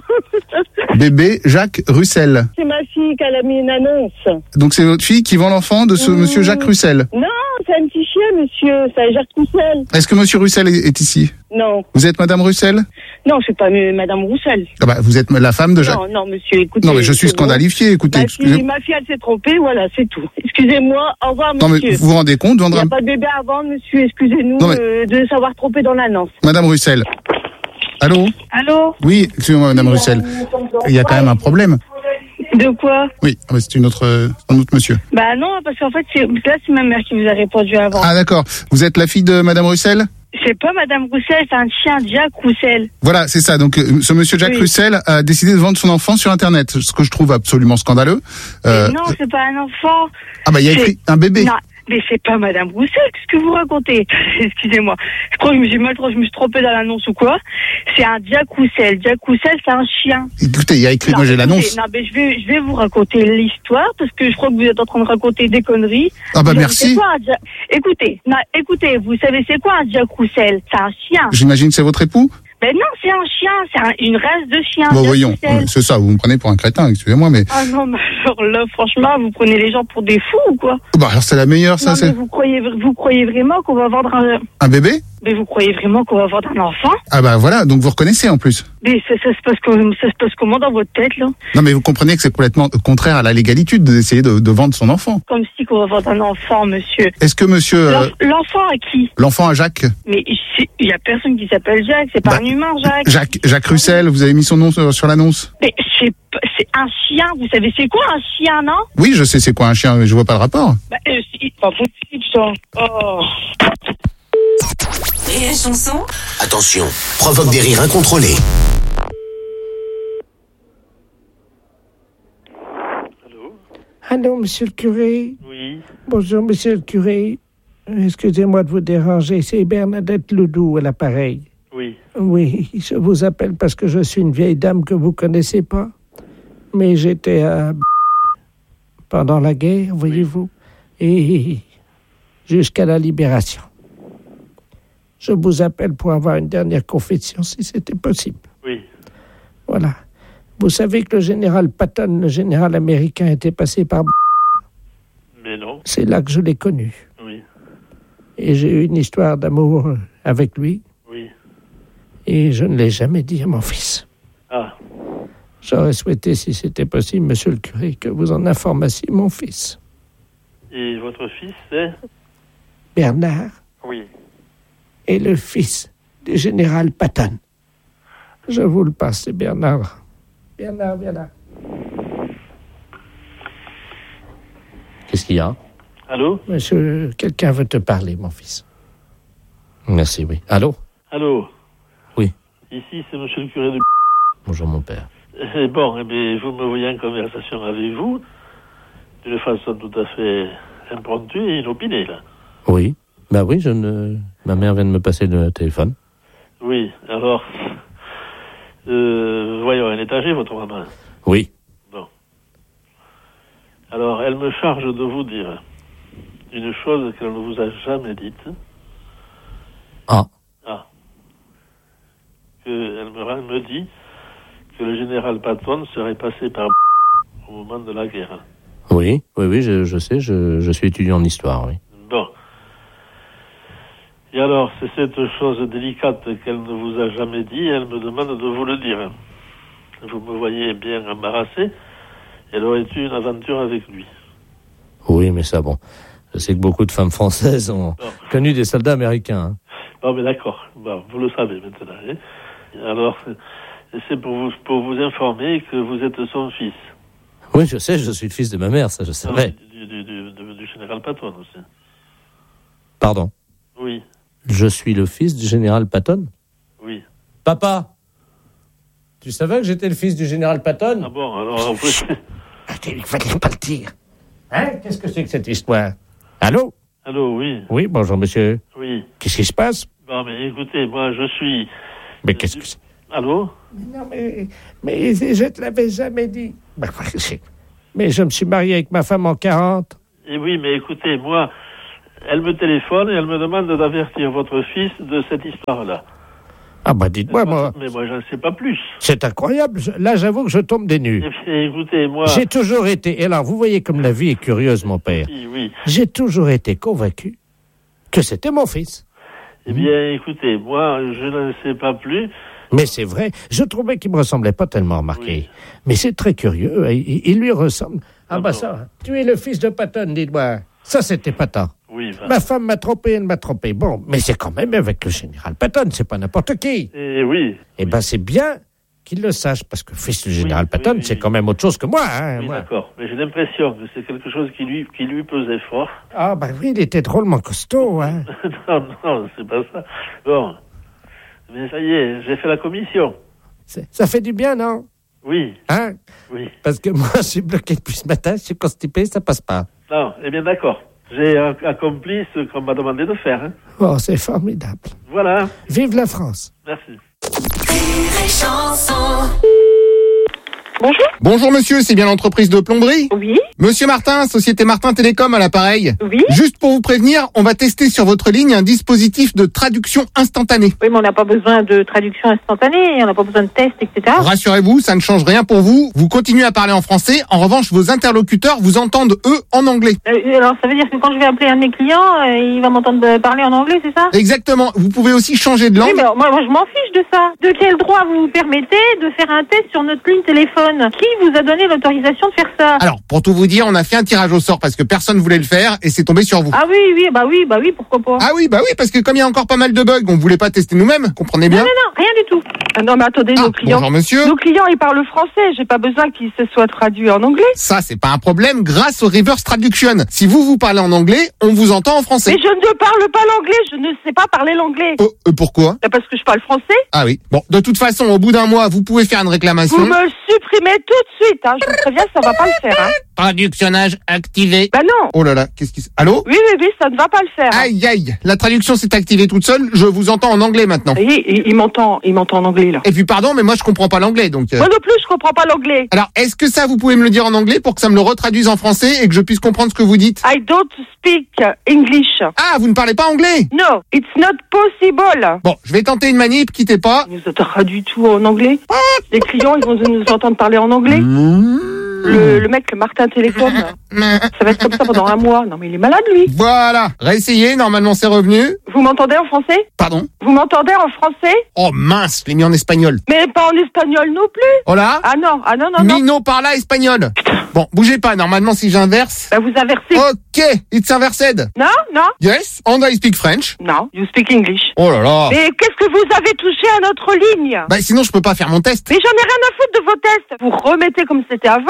non. Bébé Jacques Russell. C'est ma fille qui a mis une annonce. Donc c'est votre fille qui vend l'enfant de ce mmh. monsieur Jacques Russell? Non, c'est un petit chien, monsieur. C'est Jacques Russell. Est-ce que monsieur Russell est, est ici? Non. Vous êtes madame Russell? Non, je suis pas euh, madame Russell. Ah bah, vous êtes la femme de Jacques? Non, non, monsieur, écoutez. Non, mais je suis scandalifié, bon. Écoutez. Ma fille, ma fille, elle s'est trompée, voilà, c'est tout. Excusez-moi, au revoir, monsieur. Non, mais vous vous rendez compte? Il n'y a un... pas de bébé à vendre, monsieur, excusez-nous mais... euh, de s'avoir trompé dans l'annonce. Madame Russell. Allô? Allô? Oui, excusez-moi, madame oui, Russell. Il y a quand même un problème. De quoi? Oui, c'est une autre, un autre monsieur. Bah non, parce qu'en fait, c'est, là, c'est ma mère qui vous a répondu avant. Ah d'accord. Vous êtes la fille de madame Russell? C'est pas madame Russell, c'est un chien, Jack Russell. Voilà, c'est ça. Donc, euh, ce monsieur Jack oui. Russell a décidé de vendre son enfant sur Internet, ce que je trouve absolument scandaleux. Euh... Non, c'est pas un enfant. Ah bah, il y a écrit un bébé. Non. Mais c'est pas madame Roussel, qu'est-ce que vous racontez? Excusez-moi. Je crois que je me suis mal, je me suis trompée dans l'annonce ou quoi. C'est un Jack Roussel. Jack Roussel, c'est un chien. Écoutez, il y a écrit, non, moi j'ai écoutez, l'annonce. Non, mais je vais, je vais vous raconter l'histoire parce que je crois que vous êtes en train de raconter des conneries. Ah bah vous merci. Quoi, Jack... Écoutez, non, écoutez, vous savez c'est quoi un Jack Roussel? C'est un chien. J'imagine que c'est votre époux? Ben non, c'est un chien, c'est un, une race de chien. Bon, voyons, c'est ça, vous me prenez pour un crétin, excusez-moi, mais... Ah non, mais alors là, franchement, vous prenez les gens pour des fous ou quoi? Bah alors c'est la meilleure, ça, non, c'est... Mais vous croyez, vous croyez vraiment qu'on va vendre un... Un bébé? Mais vous croyez vraiment qu'on va vendre un enfant? Ah bah voilà, donc vous reconnaissez en plus. Mais ça, ça, se passe comme, ça se passe comment dans votre tête, là? Non mais vous comprenez que c'est complètement contraire à la légalité d'essayer de, de vendre son enfant. Comme si qu'on va vendre un enfant, monsieur. Est-ce que monsieur... L'enf- l'enfant à qui? L'enfant à Jacques. Mais il y a personne qui s'appelle Jacques, c'est pas bah, un humain, Jacques. Jacques, Jacques Russell, vous avez mis son nom sur, sur l'annonce? Mais c'est, c'est un chien, vous savez c'est quoi un chien, non? Oui, je sais c'est quoi un chien, mais je vois pas le rapport. Bah, euh, c'est pas possible, ça. Oh... Et la chanson? Attention, provoque des rires incontrôlés. Allô? Allô, monsieur le curé? Oui. Bonjour, monsieur le curé. Excusez-moi de vous déranger, c'est Bernadette Ledoux à l'appareil. Oui. Oui, je vous appelle parce que je suis une vieille dame que vous connaissez pas. Mais j'étais à... pendant la guerre, voyez-vous, et jusqu'à la libération. Je vous appelle pour avoir une dernière confession, si c'était possible. Oui. Voilà. Vous savez que le général Patton, le général américain, était passé par... Mais non. C'est là que je l'ai connu. Oui. Et j'ai eu une histoire d'amour avec lui. Oui. Et je ne l'ai jamais dit à mon fils. Ah. J'aurais souhaité, si c'était possible, monsieur le curé, que vous en informassiez mon fils. Et votre fils, c'est? Bernard. Oui. Et le fils du général Patton. Je vous le passe, c'est Bernard. Bernard, viens là. Qu'est-ce qu'il y a? Allô? Monsieur, quelqu'un veut te parler, mon fils. Merci, oui. Allô? Allô? Oui. Ici, c'est monsieur le curé de... Bonjour, mon père. Et bon, eh bien, vous me voyez en conversation avec vous, d'une façon tout à fait impromptue et inopinée, là. Oui. Bah oui, je ne... ma mère vient de me passer le téléphone. Oui, alors... Euh, voyons, elle est âgée, votre maman? Oui. Bon. Alors, elle me charge de vous dire une chose qu'elle ne vous a jamais dite. Ah. Ah. Que elle me, elle me dit que le général Patton serait passé par au moment de la guerre. Oui, oui, oui, je, je sais, je, je suis étudiant en histoire, oui. Bon. Et alors, c'est cette chose délicate qu'elle ne vous a jamais dit, elle me demande de vous le dire. Vous me voyez bien embarrassé, elle aurait eu une aventure avec lui. Oui, mais ça, bon, je sais que beaucoup de femmes françaises ont bon. connu des soldats américains. Hein. Bon, mais d'accord, bon, vous le savez maintenant. Hein. Alors, c'est pour vous, pour vous informer que vous êtes son fils. Oui, je sais, je suis le fils de ma mère, ça je savais. Du, du, du, du, du général Patton aussi. Pardon? Oui. Je suis le fils du général Patton? Oui. Papa, tu savais que j'étais le fils du général Patton? Ah bon, alors... Il fallait pas le dire. Hein? Qu'est-ce que c'est que cette histoire? Allô? Allô, oui. Oui, bonjour, monsieur. Oui. Qu'est-ce qui se passe? Bon, mais écoutez, moi, je suis Mais qu'est-ce que c'est? Allô? Non, mais, mais je te l'avais jamais dit. Mais je me suis marié avec ma femme en quarante. Et oui, mais écoutez, moi, elle me téléphone et elle me demande d'avertir votre fils de cette histoire-là. Ah bah dites-moi, moi... Mais moi, j'en sais pas plus. C'est incroyable. Je- Là, j'avoue que je tombe des nues. Et puis, écoutez, moi... J'ai toujours été... Et alors, vous voyez comme la vie est curieuse, mon père. Oui, oui. J'ai toujours été convaincu que c'était mon fils. Eh bien, écoutez, moi, je ne sais pas plus. Mais c'est vrai, je trouvais qu'il me ressemblait pas tellement, remarqué. Oui. Mais c'est très curieux, il, il lui ressemble. Ah bah D'accord. ça, tu es le fils de Patton, dites-moi. Ça, c'était Patton. Oui, va. Ma femme m'a trompé, elle m'a trompé. Bon, mais c'est quand même avec le général Patton, c'est pas n'importe qui. Et oui. Eh ben, c'est bien qu'il le sache, parce que fils du général Oui, Patton, oui, oui, c'est oui. quand même autre chose que moi, hein, Oui, moi. d'accord. Mais j'ai l'impression que c'est quelque chose qui lui, qui lui pesait fort. Ah bah oui, il était drôlement costaud, hein. non, non, c'est pas ça. Bon. Mais ça y est, j'ai fait la commission. C'est- Ça fait du bien, non? Oui, Hein? oui. Parce que moi, je suis bloqué depuis ce matin, je suis constipé, ça passe pas. Non, eh bien d'accord. J'ai euh, accompli ce qu'on m'a demandé de faire. Hein. Oh, c'est formidable. Voilà. Vive la France. Merci. Bonjour. Bonjour monsieur, c'est bien l'entreprise de plomberie? Oui. Monsieur Martin, Société Martin Télécom à l'appareil. Oui. Juste pour vous prévenir, on va tester sur votre ligne un dispositif de traduction instantanée. Oui, mais on n'a pas besoin de traduction instantanée, on n'a pas besoin de test, et cetera. Rassurez-vous, ça ne change rien pour vous. Vous continuez à parler en français. En revanche, vos interlocuteurs vous entendent, eux, en anglais. Euh, alors, ça veut dire que quand je vais appeler un de mes clients, euh, il va m'entendre euh, parler en anglais, c'est ça? Exactement. Vous pouvez aussi changer de langue. Oui, mais alors, moi, moi, je m'en fiche de ça. De quel droit vous vous permettez de faire un test sur notre ligne téléphone? Qui vous a donné l'autorisation de faire ça? Alors, pour tout vous dire, on a fait un tirage au sort parce que personne voulait le faire et c'est tombé sur vous. Ah oui, oui, bah oui, bah oui, pourquoi pas? Ah oui, bah oui, parce que comme il y a encore pas mal de bugs, on voulait pas tester nous-mêmes, comprenez bien. Non, non, non, rien du tout. Ah non, mais attendez, Ah, nos clients... bonjour monsieur. Nos clients, ils parlent français, j'ai pas besoin qu'ils se soient traduits en anglais. Ça, c'est pas un problème grâce au reverse traduction. Si vous, vous parlez en anglais, on vous entend en français. Mais je ne parle pas l'anglais, je ne sais pas parler l'anglais. Oh, euh, pourquoi? Bah, parce que je parle français. Ah oui. Bon, de toute façon, au bout d'un mois, vous pouvez faire une réclamation. Vous me supprimez tout de suite, hein. Je vous préviens, ça va pas le faire, hein. Traductionnage activé. Bah non. Oh là là, qu'est-ce qui se... Allô? Oui, oui, oui, ça ne va pas le faire. hein. Aïe, aïe. La traduction s'est activée toute seule. Je vous entends en anglais maintenant. Vous voyez, il, il m'entend, il m'entend en anglais, là. Et puis, pardon, mais moi, je comprends pas l'anglais, donc... euh, Moi non plus, je comprends pas l'anglais. Alors, est-ce que ça, vous pouvez me le dire en anglais pour que ça me le retraduise en français et que je puisse comprendre ce que vous dites? I don't speak English. Ah, vous ne parlez pas anglais? No, it's not possible. Bon, je vais tenter une manip, quittez pas. Vous êtes traduit tout en anglais. Les clients, ils vont nous entendre parler en anglais. Le, le mec, Martin Télécom, ça va être comme ça pendant un mois. Non, mais il est malade, lui. Voilà, réessayez, normalement c'est revenu. Vous m'entendez en français? Pardon? Vous m'entendez en français? Oh mince, je l'ai mis en espagnol. Mais pas en espagnol non plus. Oh là? Ah non, ah non, non, non. Mino parla espagnol. Bon, bougez pas, normalement si j'inverse... Bah, vous inversez. Ok, it's inversed. Non, non, Yes, and I speak French. non, you speak English. Oh là là. Mais qu'est-ce que vous avez touché à notre ligne? Bah sinon je peux pas faire mon test. Mais j'en ai rien à foutre de vos tests. Vous remettez comme c'était avant.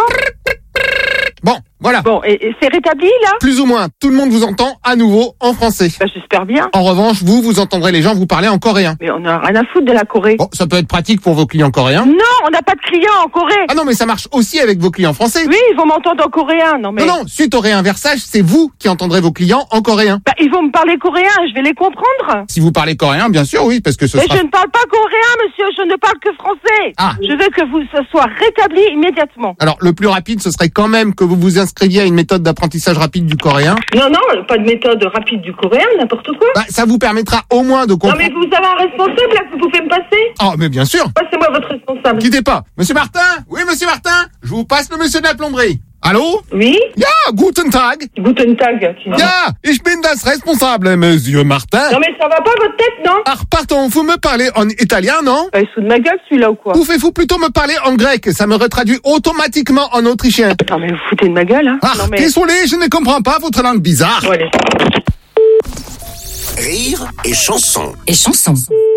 Bon, voilà. Bon, et, et c'est rétabli, là? Plus ou moins, tout le monde vous entend à nouveau en français. Bah, j'espère bien. En revanche, vous, vous entendrez les gens vous parler en coréen. Mais on a rien à foutre de la Corée. Bon, ça peut être pratique pour vos clients coréens. Non, on n'a pas de clients en Corée. Ah non, mais ça marche aussi avec vos clients français. Oui, ils vont m'entendre en coréen. Non, mais... Non, non, suite au réinversage, c'est vous qui entendrez vos clients en coréen. Bah, ils vont me parler coréen, je vais les comprendre. Si vous parlez coréen, bien sûr, oui, parce que ce Mais sera... je ne parle pas coréen, monsieur, je ne parle que français. Ah. Je veux que vous, ce soit rétabli immédiatement. Alors, le plus rapide, ce serait quand même que vous vous inscriviez à une méthode d'apprentissage rapide du coréen. Non, non, pas de méthode rapide du coréen, n'importe quoi. Bah, ça vous permettra au moins de Non, comprendre... mais vous avez un responsable, là, que vous pouvez me passer? Oh, mais bien sûr. Passez-moi votre responsable. Quittez pas. Monsieur Martin? Oui, monsieur Martin? Je vous passe le monsieur de la plomberie. Allô? Oui? Ja, guten Tag. Guten Tag. tu dis. Ja, ich bin das responsable, monsieur Martin. Non, mais ça va pas votre tête, non? Ah, pardon, vous me parlez en italien, non? Bah, il se fout de ma gueule, celui-là, ou quoi? Pouvez-vous plutôt me parler en grec? Ça me retraduit automatiquement en autrichien. Non, mais vous foutez de ma gueule, hein? Ah, non, mais... désolé, je ne comprends pas votre langue bizarre. Bon, allez. Rire et chanson. Et chanson.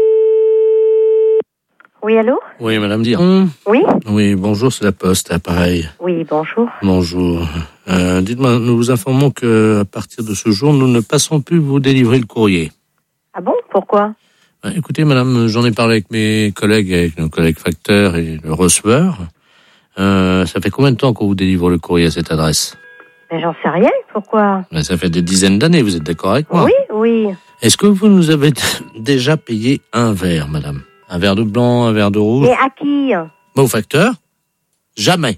Oui, allô? Oui, madame Diron. Oui? Oui, bonjour, c'est la Poste, appareil. Oui, bonjour. Bonjour. Euh, dites-moi, nous vous informons que à partir de ce jour, nous ne passerons plus vous délivrer le courrier. Ah bon? Pourquoi? Euh, écoutez, madame, j'en ai parlé avec mes collègues, avec nos collègues facteurs et le receveur. Euh, ça fait combien de temps qu'on vous délivre le courrier à cette adresse? Mais j'en sais rien, pourquoi? Ben, ça fait des dizaines d'années, vous êtes d'accord avec moi? Oui, oui. Est-ce que vous nous avez déjà payé un verre, madame? Un verre de blanc, un verre de rouge. Mais à qui? Mais au facteur, jamais.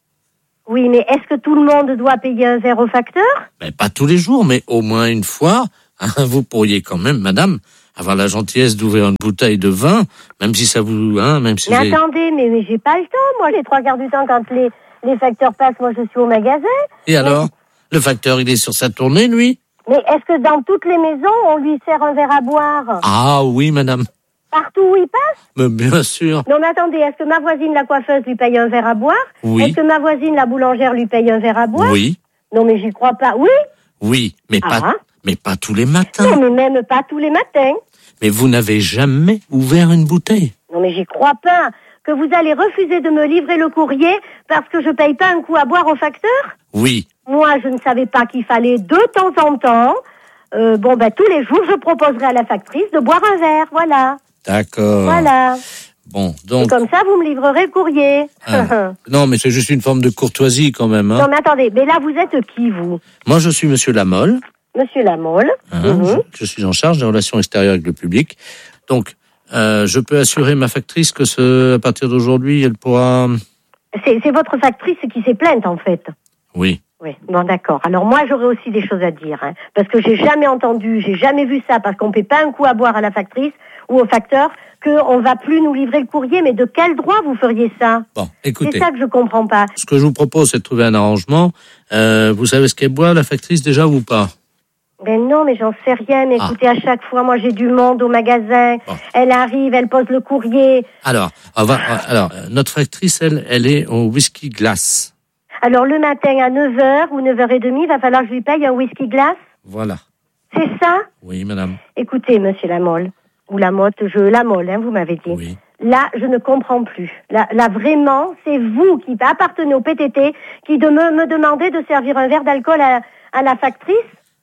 Oui, mais est-ce que tout le monde doit payer un verre au facteur? Mais pas tous les jours, mais au moins une fois. Hein, vous pourriez quand même, madame, avoir la gentillesse d'ouvrir une bouteille de vin, même si ça vous... Hein, même si Mais vous avez... attendez, mais, mais j'ai pas le temps. Moi, les trois quarts du temps, quand les, les facteurs passent, moi, je suis au magasin. Et alors? Le facteur, il est sur sa tournée, lui? Mais est-ce que dans toutes les maisons, on lui sert un verre à boire? Ah oui, madame. Partout où il passe? Mais bien sûr. Non, mais attendez, est-ce que ma voisine, la coiffeuse, lui paye un verre à boire? Oui. Est-ce que ma voisine, la boulangère, lui paye un verre à boire? Oui. Non, mais j'y crois pas. Oui? Oui, mais Ah. pas, mais pas tous les matins. Non, mais même pas tous les matins. Mais vous n'avez jamais ouvert une bouteille. Non, mais j'y crois pas. Que vous allez refuser de me livrer le courrier parce que je paye pas un coup à boire au facteur? Oui. Moi, je ne savais pas qu'il fallait de temps en temps, euh, bon, ben, tous les jours, je proposerai à la factrice de boire un verre, voilà. D'accord. Voilà. Bon, Et donc... comme ça, vous me livrerez le courrier. Ah. Non, mais c'est juste une forme de courtoisie quand même. Hein. Non, mais attendez, mais là, vous êtes qui, vous? Moi, je suis Monsieur Lamolle. Monsieur Lamolle. Hein, Mhm. je, je suis en charge des relations extérieures avec le public. Donc, euh, je peux assurer ma factrice que ce, à partir d'aujourd'hui, elle pourra... C'est, c'est votre factrice qui s'est plainte, en fait. Oui. Oui, bon, d'accord. Alors moi, j'aurais aussi des choses à dire, hein, parce que j'ai jamais entendu, j'ai jamais vu ça, parce qu'on paie pas un coup à boire à la factrice ou au facteur, qu'on va plus nous livrer le courrier. Mais de quel droit vous feriez ça? Bon, écoutez. C'est ça que je comprends pas. Ce que je vous propose, c'est de trouver un arrangement. Euh, vous savez ce qu'elle boit, la factrice, déjà, ou pas? Ben non, mais j'en sais rien. Mais Ah. écoutez, à chaque fois, moi, j'ai du monde au magasin. Bon. Elle arrive, elle pose le courrier. Alors, on va, alors, euh, notre factrice, elle, elle est au whisky glace. Alors, le matin, à neuf heures ou neuf heures trente, il va falloir que je lui paye un whisky glace. Voilà. C'est ça? Oui, madame. Écoutez, monsieur Lamolle, ou Lamotte, je, Lamolle, hein, vous m'avez dit. Oui. Là, je ne comprends plus. Là, là vraiment, c'est vous qui appartenez au P T T qui de me, me demandez de servir un verre d'alcool à, à la factrice.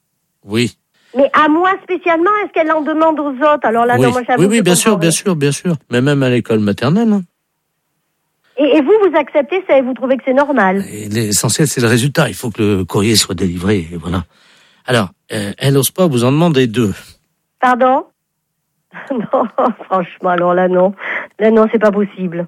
Oui. Mais à moi spécialement, est-ce qu'elle en demande aux autres? Alors là, oui, non, moi, j'avoue oui, que oui, je bien comprends sûr, rien. bien sûr, bien sûr. Mais même à l'école maternelle. Hein. Et, et vous, vous acceptez ça et vous trouvez que c'est normal? Et l'essentiel, c'est le résultat. Il faut que le courrier soit délivré, et voilà. Alors, euh, elle n'ose pas vous en demander deux. Pardon? Non, franchement, alors là, non. Là, non, c'est pas possible.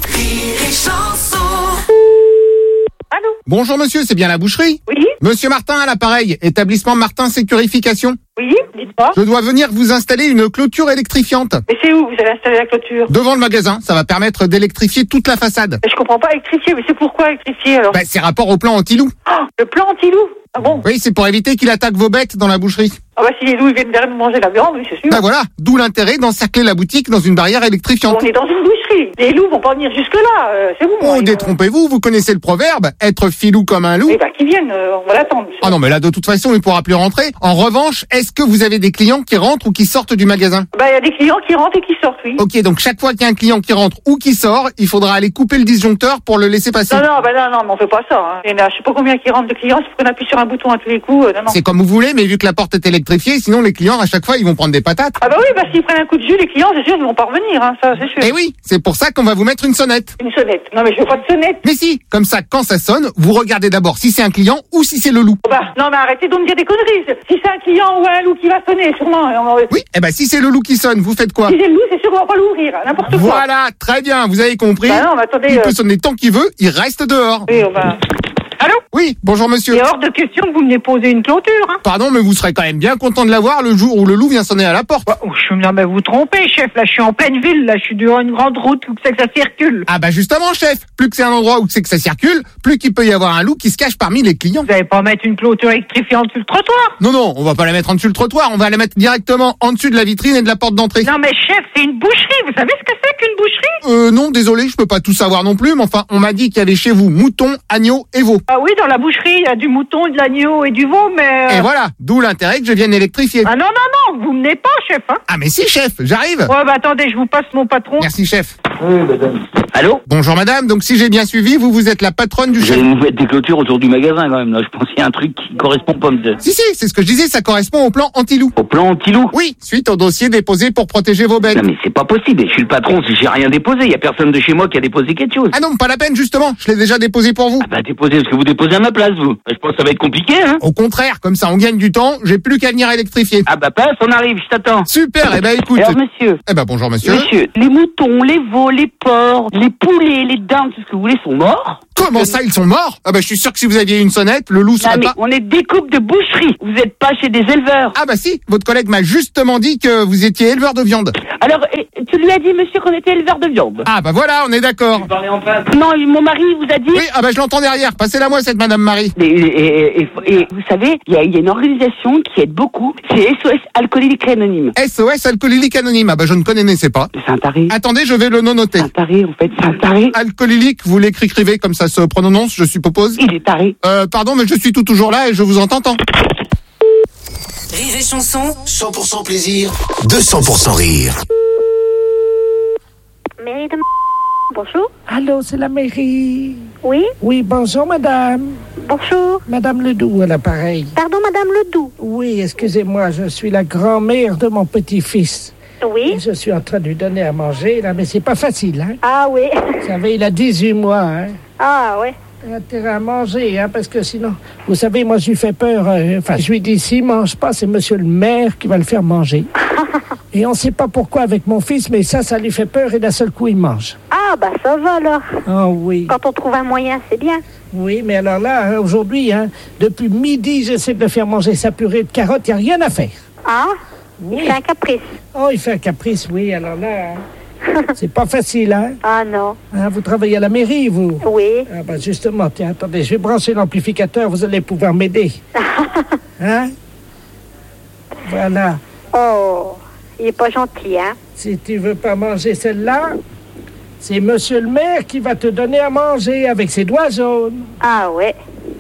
Allô? Bonjour monsieur, c'est bien la boucherie? Oui? Monsieur Martin à l'appareil, établissement Martin Sécurification. Oui? Dites-moi. Je dois venir vous installer une clôture électrifiante. Mais c'est où vous allez installer la clôture? Devant le magasin, ça va permettre d'électrifier toute la façade. Mais je comprends pas électrifier, mais c'est pourquoi électrifier alors? Bah, c'est rapport au plan anti-loup. Oh, le plan anti-loup? Ah bon? Oui, c'est pour éviter qu'il attaque vos bêtes dans la boucherie. Ah bah si les loups ils viennent derrière nous manger la viande, oui c'est sûr. Bah voilà, d'où l'intérêt d'encercler la boutique dans une barrière électrifiante. On est dans une boucherie. Les loups vont pas venir jusque-là, euh, c'est vous. Oh, moi, ils- détrompez-vous, vous connaissez le proverbe, être filou comme un loup. Eh bah qu'ils viennent, euh, on va l'attendre. Ah non, mais là, de toute façon, il pourra plus rentrer. En revanche, est-ce que vous avez des clients qui rentrent ou qui sortent du magasin? Bah il y a des clients qui rentrent et qui sortent, oui. Ok, donc chaque fois qu'il y a un client qui rentre ou qui sort, il faudra aller couper le disjoncteur pour le laisser passer. Non, non, bah non, non, mais on fait pas ça. Hein. Il y en a, je sais pas combien qui rentrent de clients, il faut qu'on appuie sur un bouton à tous les coups. Euh, non, non. C'est comme vous voulez, mais vu que la porte est électrifiée, sinon les clients, à chaque fois, ils vont prendre des patates. Ah bah oui, bah s'ils prennent un coup de jus, les clients, c'est sûr, ils vont pas revenir, hein, ça c'est sûr. Eh oui, c'est pour ça qu'on va vous mettre une sonnette. Une sonnette. Non mais je veux pas de sonnette. Mais si, comme ça, quand ça sonne, vous regardez d'abord si c'est un client ou si c'est le loup. Bah non mais arrêtez donc de dire des conneries. Si c'est un client ou un loup qui va sonner, sûrement. On va... Oui, eh ben si c'est le loup qui sonne, vous faites quoi? Si c'est le loup, c'est sûr qu'on va pas l'ouvrir, hein, n'importe quoi. Voilà, très bien, vous avez compris. Bah non, mais attendez. Il euh, peut sonner tant qu'il veut, il reste dehors. Oui, on va... Allô? Oui, bonjour monsieur. Il est hors de question que vous venez poser une clôture, hein. Pardon, mais vous serez quand même bien content de la voir le jour où le loup vient sonner à la porte. Oh, je me mais vous trompez, chef. Là, je suis en pleine ville. Là, je suis devant une grande route où c'est que ça circule. Ah bah justement, chef, plus que c'est un endroit où c'est que ça circule, plus qu'il peut y avoir un loup qui se cache parmi les clients. Vous allez pas mettre une clôture électrifiante sur le trottoir? Non, non, on va pas la mettre en dessus le trottoir, on va la mettre directement en dessus de la vitrine et de la porte d'entrée. Non, mais chef, c'est une boucherie. Vous savez ce que c'est qu'une boucherie? Euh, non, désolé, je peux pas tout savoir non plus, mais enfin, on m'a dit qu'il y avait chez vous moutons, agneaux et veaux. Ah oui, dans la boucherie, il y a du mouton, de l'agneau et du veau, mais... euh, Et voilà, d'où l'intérêt que je vienne électrifier. Ah non, non, non, vous menez pas, chef, hein. Ah mais si, chef, j'arrive. Ouais, bah attendez, je vous passe mon patron. Merci, chef. Oui, madame. Allô? Bonjour madame, donc si j'ai bien suivi, vous vous êtes la patronne du Vous chef. allez nous mettre des clôtures autour du magasin quand même, là. Je pense qu'il y a un truc qui correspond pas, monsieur. Si, si, c'est ce que je disais, ça correspond au plan anti-loup. Au plan anti-loup? Oui, suite au dossier déposé pour protéger vos bêtes. Non mais c'est pas possible, je suis le patron, si j'ai rien déposé, il y a personne de chez moi qui a déposé quelque chose. Ah non, pas la peine justement, je l'ai déjà déposé pour vous. Ah bah déposez, parce que vous déposez à ma place, vous. Je pense que ça va être compliqué, hein. Au contraire, comme ça on gagne du temps, j'ai plus qu'à venir électrifier. Ah bah passe, on arrive, je t'attends. Super, eh ben écoute. Alors monsieur. Eh ben bonjour monsieur. Monsieur, les moutons, les veaux, les porcs, les poulets, les dindes, tout ce que vous voulez sont morts. Comment ça, ils sont morts? Ah bah je suis sûr que si vous aviez une sonnette, le loup serait Ah mais pas... on est découpe de boucherie, vous êtes pas chez des éleveurs. Ah bah si, votre collègue m'a justement dit que vous étiez éleveur de viande. Alors, et, tu lui as dit monsieur qu'on était éleveur de viande. Ah bah voilà, on est d'accord. Vous parlez en face. Non, mon mari vous a dit... Oui, ah bah je l'entends derrière, passez-la moi cette madame Marie. Et, et, et, et vous savez, il y a, y a une organisation qui aide beaucoup, c'est S O S Alcoolique Anonyme. S O S Alcoolique Anonyme, ah bah je ne connaissais pas. C'est un taré. Attendez, je vais le noter. C'est un taré, en fait, c'est un taré. Alcoolique, vous l'écrivez comme ça se prononce, je suppose. Il est taré. Euh, pardon, mais je suis tout toujours là et je vous entends. Rire et chanson, cent pour cent plaisir, deux cents pour cent rire. Mairie de... Bonjour. Allô, c'est la mairie. Oui. Oui, bonjour madame. Bonjour. Madame Ledoux à l'appareil. Pardon, madame Ledoux. Oui, excusez-moi, je suis la grand-mère de mon petit-fils. Oui. Et je suis en train de lui donner à manger, là, mais c'est pas facile, hein. Ah oui. Vous savez, il a dix-huit mois, hein. Ah ouais. Il a intérêt à manger, hein, parce que sinon... Vous savez, moi, je lui fais peur. euh, Enfin, je lui dis, s'il mange pas, c'est monsieur le maire qui va le faire manger. Et on sait pas pourquoi avec mon fils, mais ça, ça lui fait peur et d'un seul coup, il mange. Ah bah ça va alors. Ah oui. Quand on trouve un moyen, c'est bien. Oui, mais alors là, hein, aujourd'hui, hein, depuis midi, j'essaie de le faire manger sa purée de carottes, il n'y a rien à faire. Ah. Oui. Il fait un caprice. Oh, il fait un caprice, oui, alors là... hein. C'est pas facile, hein? Ah non. Hein, vous travaillez à la mairie, vous? Oui. Ah bah justement, tiens, attendez, je vais brancher l'amplificateur, vous allez pouvoir m'aider. Hein? Voilà. Oh, il est pas gentil, hein? Si tu veux pas manger celle-là, c'est monsieur le maire qui va te donner à manger avec ses doigts jaunes. Ah ouais.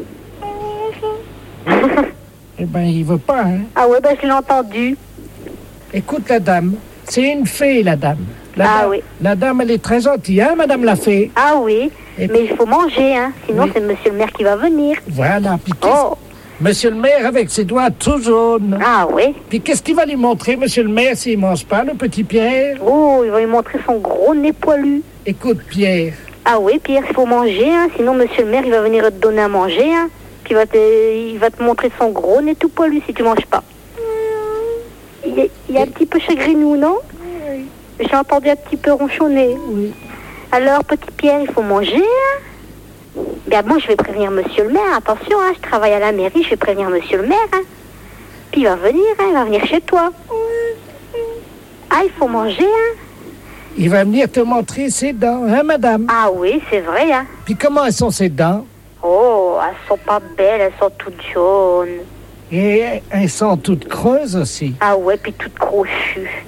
Eh ben, il veut pas, hein? Ah ouais, ben je l'ai entendu. Écoute la dame, c'est une fée, la dame. La Ah dame, oui. La dame, elle est très gentille, hein, madame la fée? Ah oui. Et Mais il faut manger, hein? Sinon, Oui. c'est monsieur le maire qui va venir. Voilà, puis qu'est-ce- Oh. Monsieur le maire avec ses doigts tout jaunes. Ah oui. Puis qu'est-ce qu'il va lui montrer, monsieur le maire, s'il mange pas, le petit Pierre? Oh, il va lui montrer son gros nez poilu. Écoute, Pierre, Ah oui, Pierre, il faut manger, hein? Sinon, monsieur le maire, il va venir te donner à manger, hein? Puis il va te, il va te montrer son gros nez tout poilu si tu manges pas. Il est, il est un petit peu chagrinou, non? J'ai entendu un petit peu ronchonner. oui. Alors, petit Pierre, il faut manger, hein? Bien, moi, je vais prévenir monsieur le maire. Attention, hein, je travaille à la mairie, je vais prévenir monsieur le maire, hein. Puis il va venir, hein, il va venir chez toi. Ah, il faut manger, hein? Il va venir te montrer ses dents, hein, madame? Ah oui, c'est vrai, hein? Puis comment elles sont ses dents? Oh, elles sont pas belles, elles sont toutes jaunes. Et elles sont toutes creuses aussi. Ah ouais, puis toutes crochues.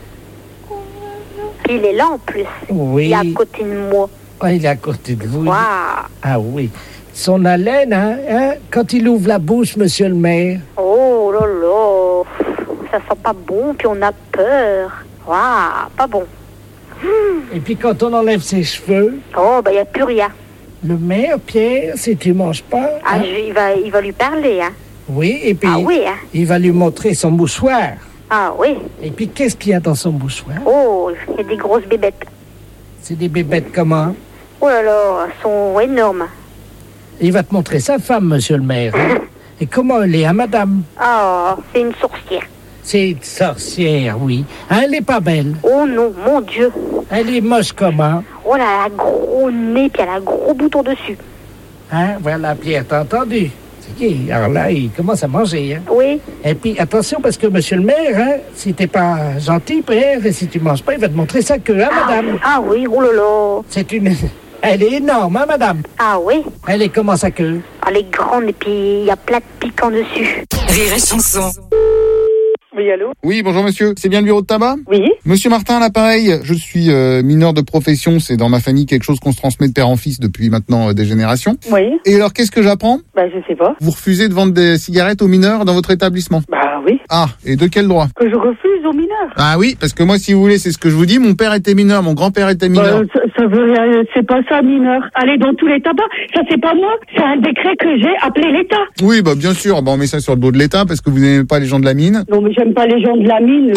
Puis il est là en plus. Oui. Il est à côté de moi. Ah, il est à côté de vous. Waouh. Ah oui. Son haleine, hein, hein, quand il ouvre la bouche, monsieur le maire. Oh là là. Ça sent pas bon, puis on a peur. Waouh, pas bon. Et puis quand on enlève ses cheveux, Oh, ben il n'y a plus rien. le maire, Pierre, si tu manges pas... Ah, hein, je- il, va, il va lui parler, hein. oui, et puis Ah oui, hein. il va lui montrer son mouchoir. Ah oui. Et puis qu'est-ce qu'il y a dans son mouchoir? Oh, il y a des grosses bébêtes. C'est des bébêtes comment? Oh là là, elles sont énormes. Il va te montrer sa femme, monsieur le maire. hein. Et comment elle est, hein, madame? Oh, c'est une sorcière. C'est une sorcière, oui. Hein, elle est pas belle. Oh non, mon Dieu. Elle est moche comment? Oh là, elle a un gros nez, puis elle a un gros bouton dessus. Hein, voilà, Pierre, t'as entendu? C'est qui? Alors là, il commence à manger, hein. Oui. Et puis, attention, parce que monsieur le maire, hein, si t'es pas gentil, Pierre, et si tu manges pas, il va te montrer sa queue, hein, madame? Ah oui, oh là là. C'est une... Elle est énorme, hein, madame? Ah oui. Elle est comment, sa queue? Elle est grande, et puis il y a plein de piquants dessus. Rire et chanson. Oui, allô? Oui, bonjour monsieur. C'est bien le bureau de tabac? Oui. Monsieur Martin à l'appareil. Je suis euh, mineur de profession. C'est dans ma famille quelque chose qu'on se transmet de père en fils depuis maintenant euh, des générations. Oui. Et alors, qu'est-ce que j'apprends? Bah, je sais pas. Vous refusez de vendre des cigarettes aux mineurs dans votre établissement? Bah oui. Ah, et de quel droit? Que je refuse aux mineurs. Ah oui, parce que moi, si vous voulez, c'est ce que je vous dis, mon père était mineur, mon grand-père était mineur. Bah, ça, ça veut rien, c'est pas ça, mineur. Allez dans tous les tabacs. Ça, c'est pas moi. C'est un décret que j'ai appelé l'État. Oui, bah bien sûr, bah, on met ça sur le dos de l'État parce que vous n'aimez pas les gens de la mine. Non, mais j'aime pas les gens de la mine.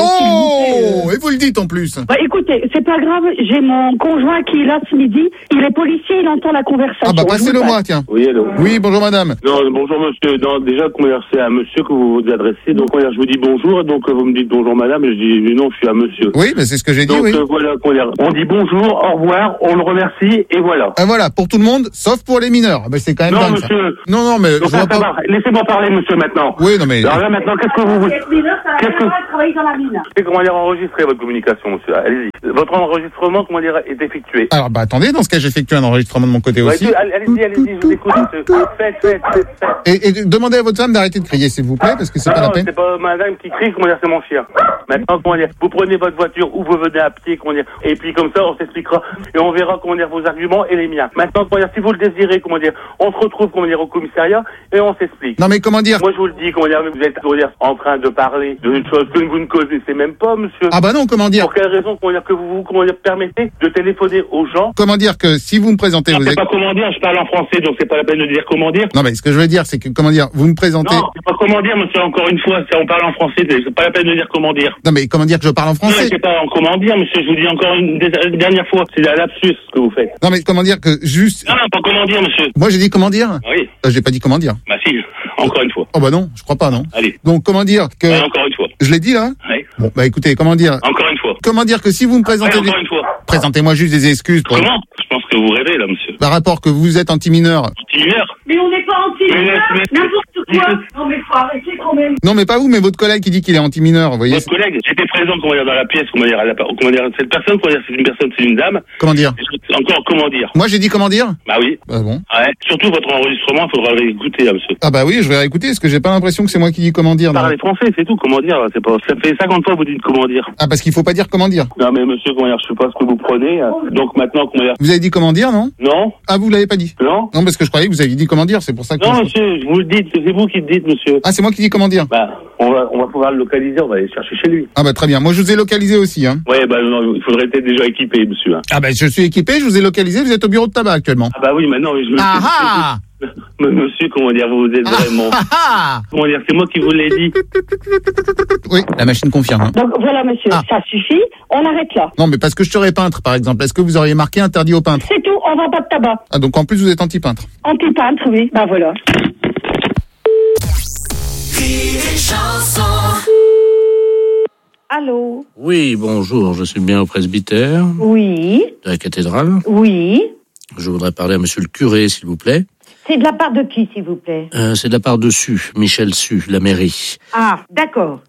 Oh, et vous le dites en plus. Bah écoutez, c'est pas grave, j'ai mon conjoint qui est là ce midi. Il est policier, il entend la conversation. Ah bah passez-le moi, tiens. Oui, allô. Oui, bonjour madame. Non, bonjour monsieur. Non, déjà, comment dire, c'est à monsieur que vous vous adressez. Donc, comment dire, je vous dis bonjour, donc euh, vous me dites bonjour madame, et je dis non, je suis à monsieur. Oui, mais c'est ce que j'ai dit, donc, oui. euh, voilà, comment dire, on dit bonjour, au revoir, on le remercie, et voilà. Ah voilà, pour tout le monde, sauf pour les mineurs. Bah, c'est quand même Non, dingue, monsieur. ça. Non, non, mais Donc, je vois ça, ça pas... va. Laissez-moi parler, monsieur, maintenant. Oui, non, mais... Alors là, maintenant, qu'est-ce que vous voulez? Qu'est-ce que... travailler dans la mine. Et comment dire, enregistrer votre communication, monsieur. Allez-y. Votre enregistrement, comment dire, est effectué. Alors, bah attendez, dans ce cas, j'effectue un enregistrement de mon côté Ouais, aussi. tu- allez-y, allez-y, je vous écoute, monsieur. Faites, faites, faites, faites. Et, et demandez à votre femme d'arrêter de crier, s'il vous plaît, parce que c'est Non, pas la non, peine. c'est pas madame qui crie, comment dire, c'est mon chien. Maintenant, comment dire, vous prenez votre voiture ou vous venez à pied, comment dire, et puis comme ça, on s'expliquera et on verra, comment dire, vos arguments et les miens. Maintenant, comment dire, si vous le désirez, comment dire, on se retrouve, comment dire, au commissariat et on s'explique. Non, mais comment dire? Moi, je vous le dis, comment dire, vous êtes, comment dire, en train de parler de choses que vous ne connaissez même pas, monsieur. Ah bah non, comment dire? Pour quelle raison, comment dire, que vous vous, comment dire, permettez de téléphoner aux gens? Comment dire que si vous me présentez... Non, vous c'est êtes- pas comment dire, je parle en français, donc c'est pas la peine de dire comment dire. Non, mais ce que je veux dire, c'est que, comment dire, vous me présentez... Non, c'est pas comment dire, monsieur, encore une fois, c'est on parle en français, c'est pas la peine de dire comment dire. Non, mais comment dire que je parle en Non, français? mais c'est pas en comment dire, monsieur, je vous dis encore une, dé- une dernière fois, c'est un lapsus ce que vous faites. Non, mais comment dire que juste... Non, non, pas comment dire, monsieur. Moi, j'ai dit comment dire? Oui. Euh, j'ai pas dit comment dire. Bah si, encore une fois. Oh bah non, je crois pas, non. Allez. Donc, comment dire que... Ouais, encore une fois. Je l'ai dit, là? Oui. Bon, bah écoutez, comment dire... Encore une fois. Comment dire que si vous me présentez... Ouais, encore des- une fois. Présentez-moi juste des excuses pour... Comment? Je pense que vous rêvez, là, monsieur. Par rapport que vous êtes anti-mineur. Anti-mineur? Mais on n'est pas anti-mineur, Mais- mais- n'importe quoi. Non mais faut arrêter quand même. Non, mais pas vous, mais votre collègue qui dit qu'il est anti-mineur, vous voyez. Votre collègue, j'étais présent, comment dire, dans la pièce, comment dire, à la- comment dire, cette personne, comment dire, c'est une personne, c'est une dame. Comment dire? Encore comment dire? Moi, j'ai dit comment dire? Bah oui. Bah bon. Ouais. Surtout votre enregistrement, il faudra l'écouter, là, monsieur. Ah bah oui, je vais réécouter, parce que j'ai pas l'impression que c'est moi qui dis comment dire. non. Parlez français, c'est tout, comment dire, c'est pas, ça fait cinquante fois que vous dites comment dire. Ah, parce qu'il faut pas dire comment dire. Non, mais monsieur, comment dire, je sais pas ce que vous prenez, euh, donc maintenant, comment dire. Vous avez dit comment dire, non? Non. Ah, vous l'avez pas dit? Non. Non, parce que je croyais que vous aviez dit comment dire, c'est pour ça que... Non, monsieur, je vous le dis, c'est vous qui le dites, monsieur. Ah, c'est moi qui dis comment dire. Bah, on va, on va pouvoir le localiser, on va aller le chercher chez lui. Ah bah très bien, moi je vous ai localisé aussi, hein. Ouais, bah non, il faudrait être déjà équipé, monsieur. hein. Ah bah je suis équipé, je vous ai localisé, vous êtes au bureau de tabac actuellement. Ah bah oui, maintenant, je me Ah ah Mais monsieur, comment dire, vous êtes vraiment... ah ah Comment dire, c'est moi qui vous l'ai dit. Oui, la machine confirme. hein. Donc voilà monsieur, Ah. ça suffit, on arrête là. Non, mais parce que je serais peintre, par exemple. Est-ce que vous auriez marqué interdit aux peintres? C'est tout, on vend pas de tabac. Ah, donc en plus vous êtes anti-peintre. Anti-peintre, oui, bah voilà. Allô? Oui, bonjour, je suis bien au presbytère Oui, de la cathédrale. oui. Je voudrais parler à monsieur le curé, s'il vous plaît. C'est de la part de qui, s'il vous plaît? Euh, c'est de la part de Su, Michel Su, la mairie. Ah, d'accord.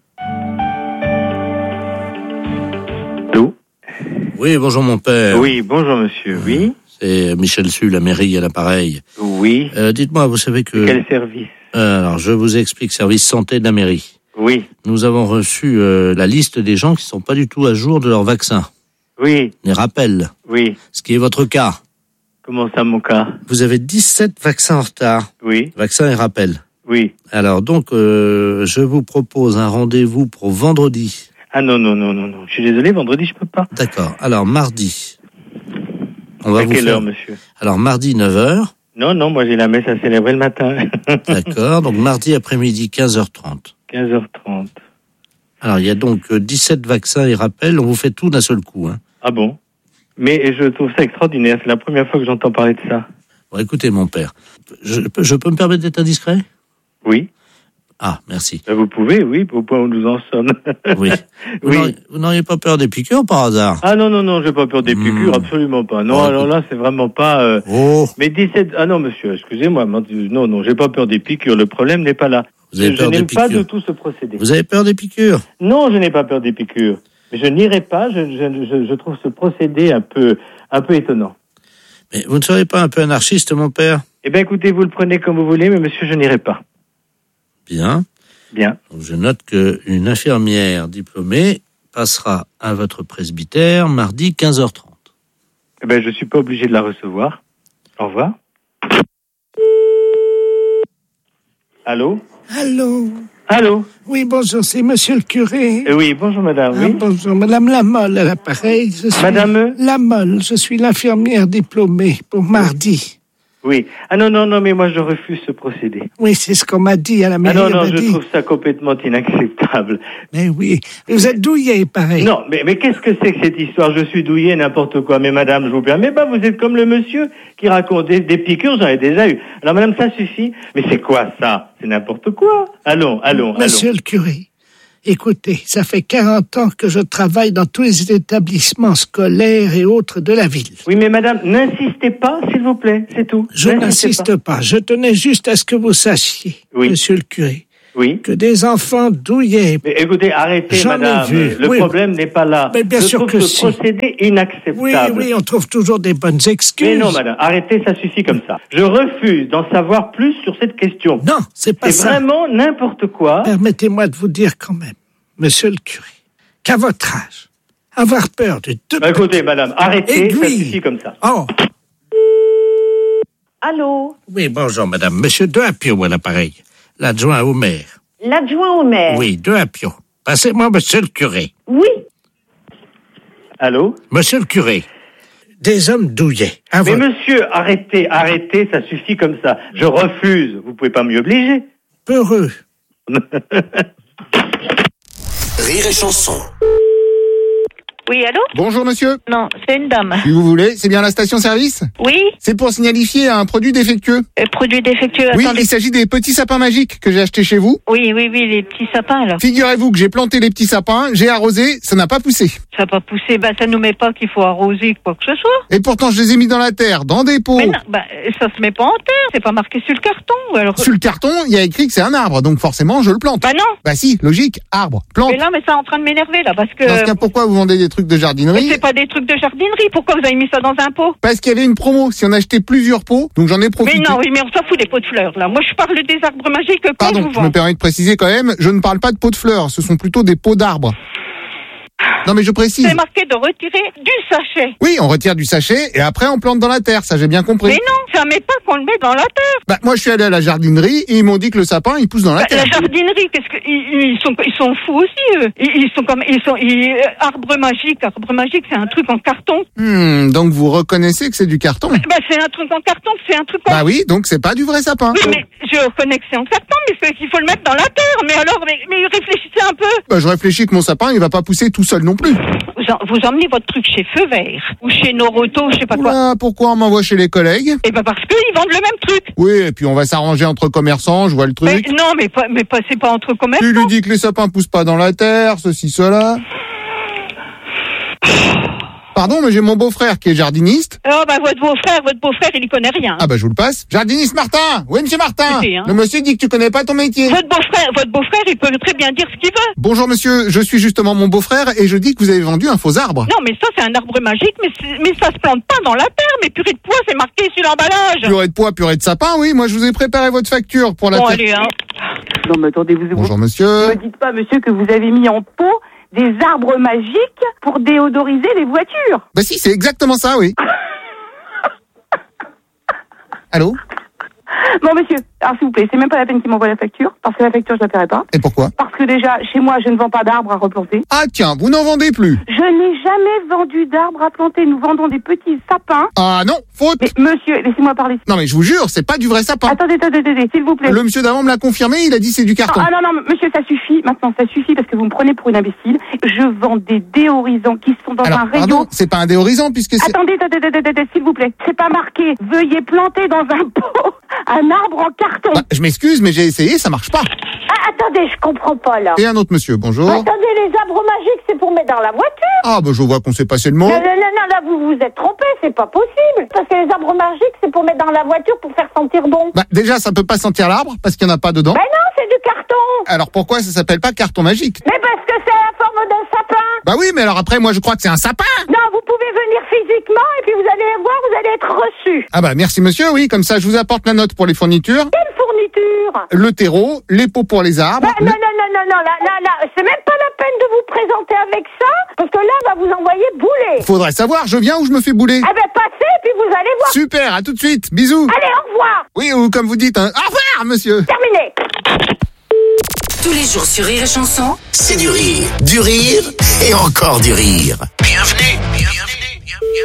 Allô? Oui, bonjour mon père. Oui, bonjour monsieur, oui. C'est Michel Su, la mairie à l'appareil. Oui. Euh, dites-moi, vous savez que... Quel service? Euh, alors, je vous explique, service santé de la mairie. Oui. Nous avons reçu euh, la liste des gens qui sont pas du tout à jour de leur vaccin. Oui. Les rappels. Oui. Ce qui est votre cas. Comment ça, mon cas? Vous avez dix-sept vaccins en retard. Oui. Vaccins et rappels. Oui. Alors donc, euh, je vous propose un rendez-vous pour vendredi. Ah non, non, non, non, non. Je suis désolé, vendredi, je peux pas. D'accord. Alors, mardi. On va À vous quelle faire... heure, monsieur? Alors, mardi, neuf heures. Non, non, moi j'ai la messe à célébrer le matin. D'accord. Donc, mardi après-midi, quinze heures trente. quinze heures trente. Alors, il y a donc euh, dix-sept vaccins et rappels. On vous fait tout d'un seul coup. Hein. Ah bon? Mais je trouve ça extraordinaire. C'est la première fois que j'entends parler de ça. Bon, écoutez, mon père. Je, peux- je peux me permettre d'être indiscret? Oui. Ah, merci. Ben, vous pouvez, oui, au point où nous en sommes. Oui. Vous Oui. n'auriez- vous n'auriez pas peur des piqûres par hasard? Ah non, non, non, j'ai pas peur des piqûres, Mmh. absolument pas. Non, Oh, alors là, c'est vraiment pas... euh, Oh. Mais dix-sept... Ah non, monsieur, excusez-moi. Non, non, j'ai pas peur des piqûres. Le problème n'est pas là. Vous avez je peur je des n'aime pas piqûres du tout ce procédé. Vous avez peur des piqûres? Non, je n'ai pas peur des piqûres. Mais je n'irai pas. Je, je, je, je trouve ce procédé un peu, un peu étonnant. Mais vous ne seriez pas un peu anarchiste, mon père? Eh bien, écoutez, vous le prenez comme vous voulez, mais monsieur, je n'irai pas. Bien. Bien. Donc, je note qu'une infirmière diplômée passera à votre presbytère mardi quinze heures trente. Eh bien, je suis pas obligé de la recevoir. Au revoir. Allô? Allô? Allô? Oui, bonjour, c'est monsieur le curé. Euh, Oui, bonjour madame, Ah, oui. bonjour, madame Lamolle à l'appareil. Je suis Madame Lamolle, je suis l'infirmière diplômée pour mardi. Oui. Ah non, non, non, mais moi je refuse ce procédé. Oui, c'est ce qu'on m'a dit à la Ah mairie. non, on non, m'a je dit. trouve ça complètement inacceptable. Mais oui, vous êtes douillé, pareil. Non, mais, mais qu'est-ce que c'est que cette histoire? Je suis douillé, n'importe quoi. Mais madame, je vous permets pas, vous êtes comme le monsieur qui raconte des, des piqûres, j'en ai déjà eu. Alors madame, ça suffit. Mais c'est quoi ça? C'est n'importe quoi. Allons, allons, Monsieur allons. le curé, écoutez, ça fait quarante ans que je travaille dans tous les établissements scolaires et autres de la ville. Oui, mais madame, n'insistez pas, s'il vous plaît, c'est tout. Je N'insistez n'insiste pas. Je tenais juste à ce que vous sachiez, Oui. monsieur le curé, Oui. que des enfants douillés. Mais écoutez, arrêtez, J'en ai madame. vu, Le oui. problème n'est pas là. Mais bien je sûr trouve que ce si. procédé inacceptable. Oui, oui, on trouve toujours des bonnes excuses. Mais non, madame, arrêtez, ça suffit comme ça. Je refuse d'en savoir plus sur cette question. Non, c'est pas C'est ça. vraiment n'importe quoi. Permettez-moi de vous dire quand même, monsieur le curé, qu'à votre âge, avoir peur de deux Bah, écoutez, madame, arrêtez, ça Aiguille. suffit comme ça. Oh, Allô? oui, bonjour madame. Monsieur De Apio à l'appareil, l'adjoint au maire. L'adjoint au maire? Oui, De Apio. Passez-moi monsieur le curé. Oui. Allô? Monsieur le curé, des hommes douillets. à Mais votre- monsieur, arrêtez, arrêtez, ça suffit comme ça. Je refuse. Vous pouvez pas m'y obliger. Peureux. Rire et chanson. Oui, allô? Bonjour monsieur. Non, c'est une dame. Si vous voulez, c'est bien la station-service? Oui, C'est pour signalifier un produit défectueux. euh, produit défectueux, Oui, attendez. il s'agit des petits sapins magiques que j'ai achetés chez vous. Oui, oui, oui, les petits sapins, là. Figurez-vous que j'ai planté les petits sapins, j'ai arrosé, ça n'a pas poussé. Ça n'a pas poussé, bah ça nous met pas qu'il faut arroser quoi que ce soit. Et pourtant, je les ai mis dans la terre, dans des pots. Mais non, bah ça se met pas en terre, c'est pas marqué sur le carton. ou Alors... Sur le carton, il y a écrit que c'est un arbre, donc forcément, je le plante. Bah non. Bah si, logique, arbre, plante. Mais là, mais ça est en train de m'énerver, là, parce que... Dans ce cas, pourquoi vous vendez des trucs de jardinerie? C'est pas des trucs de jardinerie, pourquoi vous avez mis ça dans un pot? Parce qu'il y avait une promo, si on achetait plusieurs pots, donc j'en ai profité. Mais non, oui, mais on s'en fout des pots de fleurs, là. Moi, je parle des arbres magiques quand Pardon, je vous je vends. me permets de préciser quand même, je ne parle pas de pots de fleurs, ce sont plutôt des pots d'arbres. Non mais je précise. C'est marqué de retirer du sachet. Oui, on retire du sachet et après on plante dans la terre, ça j'ai bien compris. Mais non, ça met pas qu'on le met dans la terre. Bah moi je suis allé à la jardinerie et ils m'ont dit que le sapin il pousse dans la Bah, terre. la jardinerie, qu'est-ce que ils, ils sont ils sont fous aussi eux. Ils, ils sont comme ils sont ils, euh, arbre magique, arbre magique, c'est un truc en carton. Hmm, donc vous reconnaissez que c'est du carton? Bah c'est un truc en carton, c'est un truc en. Bah oui, donc c'est pas du vrai sapin. Oui, mais je reconnais que c'est en carton, mais c'est qu'il faut le mettre dans la terre. Mais alors, mais, mais réfléchissez un peu. Bah je réfléchis que mon sapin il va pas pousser tout seul non plus. Vous, en- vous emmenez votre truc chez Feu Vert ou chez Noroto, je sais pas quoi. Oula, pourquoi on m'envoie chez les collègues? Et ben parce qu'ils vendent le même truc. Oui, et puis on va s'arranger entre commerçants, je vois le Mais, truc. non, mais pas, mais pas, c'est pas entre commerçants. Tu lui dis que les sapins poussent pas dans la terre, ceci, cela. Pardon, mais j'ai mon beau-frère qui est jardiniste. Oh bah votre beau-frère, votre beau-frère, il y connaît rien. Ah bah je vous le passe. Jardiniste Martin. Oui, monsieur Martin. Écoutez, hein. Le monsieur dit que tu connais pas ton métier. Votre beau-frère, votre beau-frère, il peut très bien dire ce qu'il veut. Bonjour monsieur, je suis justement mon beau-frère et je dis que vous avez vendu un faux arbre. Non, mais ça, c'est un arbre magique, mais, c'est- mais ça se plante pas dans la terre. Mais purée de pois, c'est marqué sur l'emballage. Purée de pois, purée de sapin, oui. Moi, je vous ai préparé votre facture pour la Bon, terre. allez, hein. Non, mais attendez, vous Bonjour ne monsieur. me dites pas, monsieur, que vous avez mis en pot des arbres magiques pour déodoriser les voitures. Bah si, c'est exactement ça, oui. Allô? Bon, monsieur, alors s'il vous plaît, c'est même pas la peine qu'il m'envoie la facture, parce que la facture, je la paierai pas. Et pourquoi? Parce que déjà, chez moi, je ne vends pas d'arbres à replanter. Ah tiens, vous n'en vendez plus. Je n'ai jamais vendu d'arbres à planter. Nous vendons des petits sapins. Ah non, faute. Mais monsieur, laissez-moi parler. Non mais je vous jure, c'est pas du vrai sapin. Attendez, attendez, attendez, s'il vous plaît. Le monsieur d'avant me l'a confirmé, il a dit c'est du carton. Ah non, non, monsieur, ça suffit. Maintenant, ça suffit parce que vous me prenez pour une imbécile. Je vends des déorisants qui sont dans Alors, un rayon. pardon, c'est pas un déhorisant puisque c'est... Attendez, attendez, attendez, attendez, s'il vous plaît. C'est pas marqué. Veuillez planter dans un pot un arbre en carton. Bah, je m'excuse, mais j'ai essayé, ça marche pas. Ah, attendez, je comprends pas là. Et un autre monsieur, bonjour. Attendez, les arbres magiques, c'est pour mettre dans la voiture. Ah bah je vois qu'on s'est passé le mot. Non, non, non, non, là, vous vous êtes trompé, c'est pas possible. Parce que les arbres magiques, c'est pour mettre dans la voiture pour faire sentir bon. Bah déjà, ça peut pas sentir l'arbre parce qu'il y en a pas dedans. Ben non, c'est du carton. Alors pourquoi ça s'appelle pas carton magique? Mais parce que c'est la forme d'un sapin. Bah oui, mais alors après, moi je crois que c'est un sapin. Non, vous pouvez venir physiquement et puis vous allez voir, vous allez être reçu. Ah bah merci monsieur, oui, comme ça je vous apporte la note pour les fournitures, Quelle fourniture? le terreau, les pots pour les arbres. Bah, le- non, non, non, non, non, là, là, là, c'est même pas la peine de vous présenter avec ça, parce que là, on va vous envoyer bouler. Faudrait savoir, je viens ou je me fais bouler. Ah ben, passez, puis vous allez voir. Super, à tout de suite, bisous. Allez, au revoir. Oui, ou comme vous dites, hein, au revoir monsieur. Terminé. Tous les jours sur Rire et Chanson, C'est du rire, du rire et encore du rire. Bienvenue, bienvenue,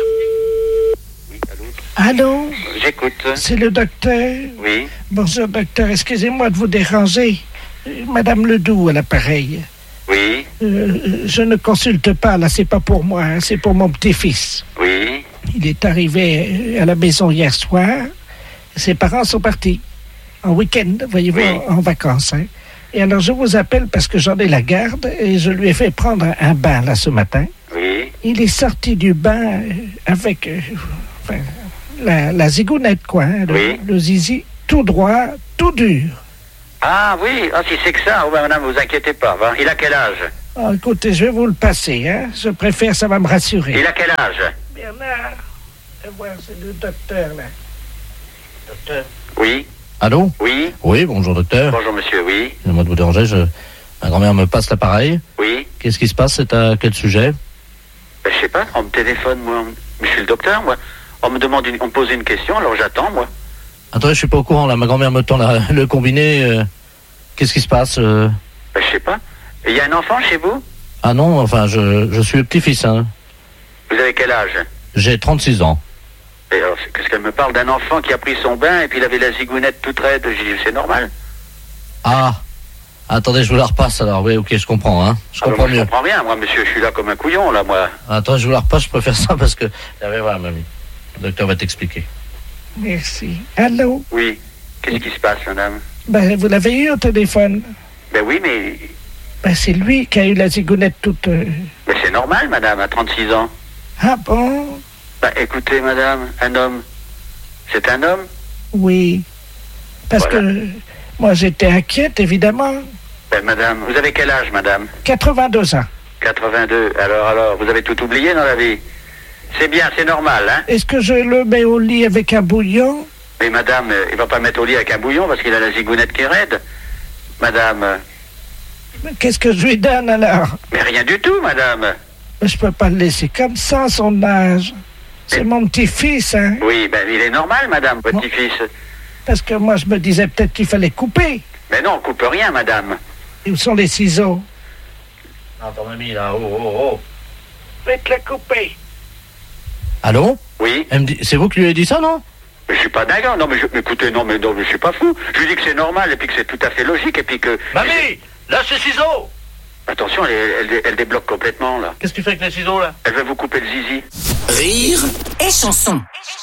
bienvenue. Allô? J'écoute. C'est le docteur? Oui. Bonjour docteur, excusez-moi de vous déranger. Euh, Madame Ledoux à l'appareil. Oui. Euh, je ne consulte pas, là, c'est pas pour moi, hein, c'est pour mon petit-fils. Oui. Il est arrivé à la maison hier soir. Ses parents sont partis en week-end, voyez-vous, Oui. en, en vacances. Hein. Et alors, je vous appelle parce que j'en ai la garde et je lui ai fait prendre un, un bain, là, ce matin. Oui. Il est sorti du bain euh, avec euh, enfin, la, la zigounette, quoi, hein, le, Oui. le zizi tout droit, tout dur. Ah oui, ah, si c'est que ça, oh, ben, madame, vous inquiétez pas. va. Il a quel âge? Oh, écoutez, je vais vous le passer, hein. Je préfère, ça va me rassurer. Il a quel âge? Bernard, euh, voilà, c'est le docteur, là. Docteur. Oui. Allô? Oui. Oui, bonjour docteur. Bonjour monsieur, oui. Excusez-moi de vous déranger, je... ma grand-mère me passe l'appareil. Oui. Qu'est-ce qui se passe? C'est à quel sujet? Ben, je sais pas, on me téléphone, moi. Je suis le docteur, moi. On me demande, une... on me pose une question, alors j'attends, moi. Attendez, je suis pas au courant là, ma grand-mère me tend la- le combiné. euh, Qu'est-ce qui se passe? euh Ben, je sais pas. Il y a un enfant chez vous? Ah non, enfin, je, je suis le petit-fils, hein. Vous avez quel âge? J'ai trente-six ans. Et alors, c'est- qu'est-ce qu'elle me parle d'un enfant qui a pris son bain et puis il avait la zigounette toute raide? J'ai dit, c'est normal. Ah, attendez, je vous la repasse alors. Oui, ok, je comprends, hein. Je Ah, ben, comprends moi, je mieux. comprends rien, moi, monsieur, je suis là comme un couillon, là, moi. Attends, je vous la repasse, je préfère ça parce que... Ah, mais voilà, mamie. Le docteur va t'expliquer. Merci. Allô? Oui. Qu'est-ce qui se passe, madame? Ben, vous l'avez eu au téléphone? Ben oui, mais... Ben, c'est lui qui a eu la zigounette toute... euh, Mais c'est normal, madame, à trente-six ans. Ah bon? Ben, écoutez, madame, un homme, c'est un homme? Oui. Parce Voilà. que moi, j'étais inquiète, évidemment. Ben, madame, vous avez quel âge, madame? quatre-vingt-deux ans. quatre-vingt-deux. Alors, alors, vous avez tout oublié dans la vie? C'est bien, c'est normal, hein? Est-ce que je le mets au lit avec un bouillon? Mais madame, euh, il va pas le mettre au lit avec un bouillon parce qu'il a la zigounette qui est raide. Madame, euh, Mais qu'est-ce que je lui donne, alors? mais rien du tout, madame. Je peux pas le laisser comme ça, à son âge. C'est mon petit-fils, hein? Oui, ben, il est normal, madame, votre petit-fils. Parce que moi, je me disais peut-être qu'il fallait couper. Mais non, on coupe rien, madame. Et où sont les ciseaux? Attends, mamie, là, oh, oh, oh. Faites-le couper. Allô? Oui. Elle me dit... C'est vous qui lui avez dit ça, non? Mais je suis pas dingue, non, mais je, mais écoutez, non, mais non, mais je suis pas fou. Je lui dis que c'est normal et puis que c'est tout à fait logique et puis que... Mamie! Lâche les ciseaux! Attention, elle, elle, elle débloque complètement, là. Qu'est-ce que tu fais avec les ciseaux, là? Elle va vous couper le zizi. Rire et Chanson.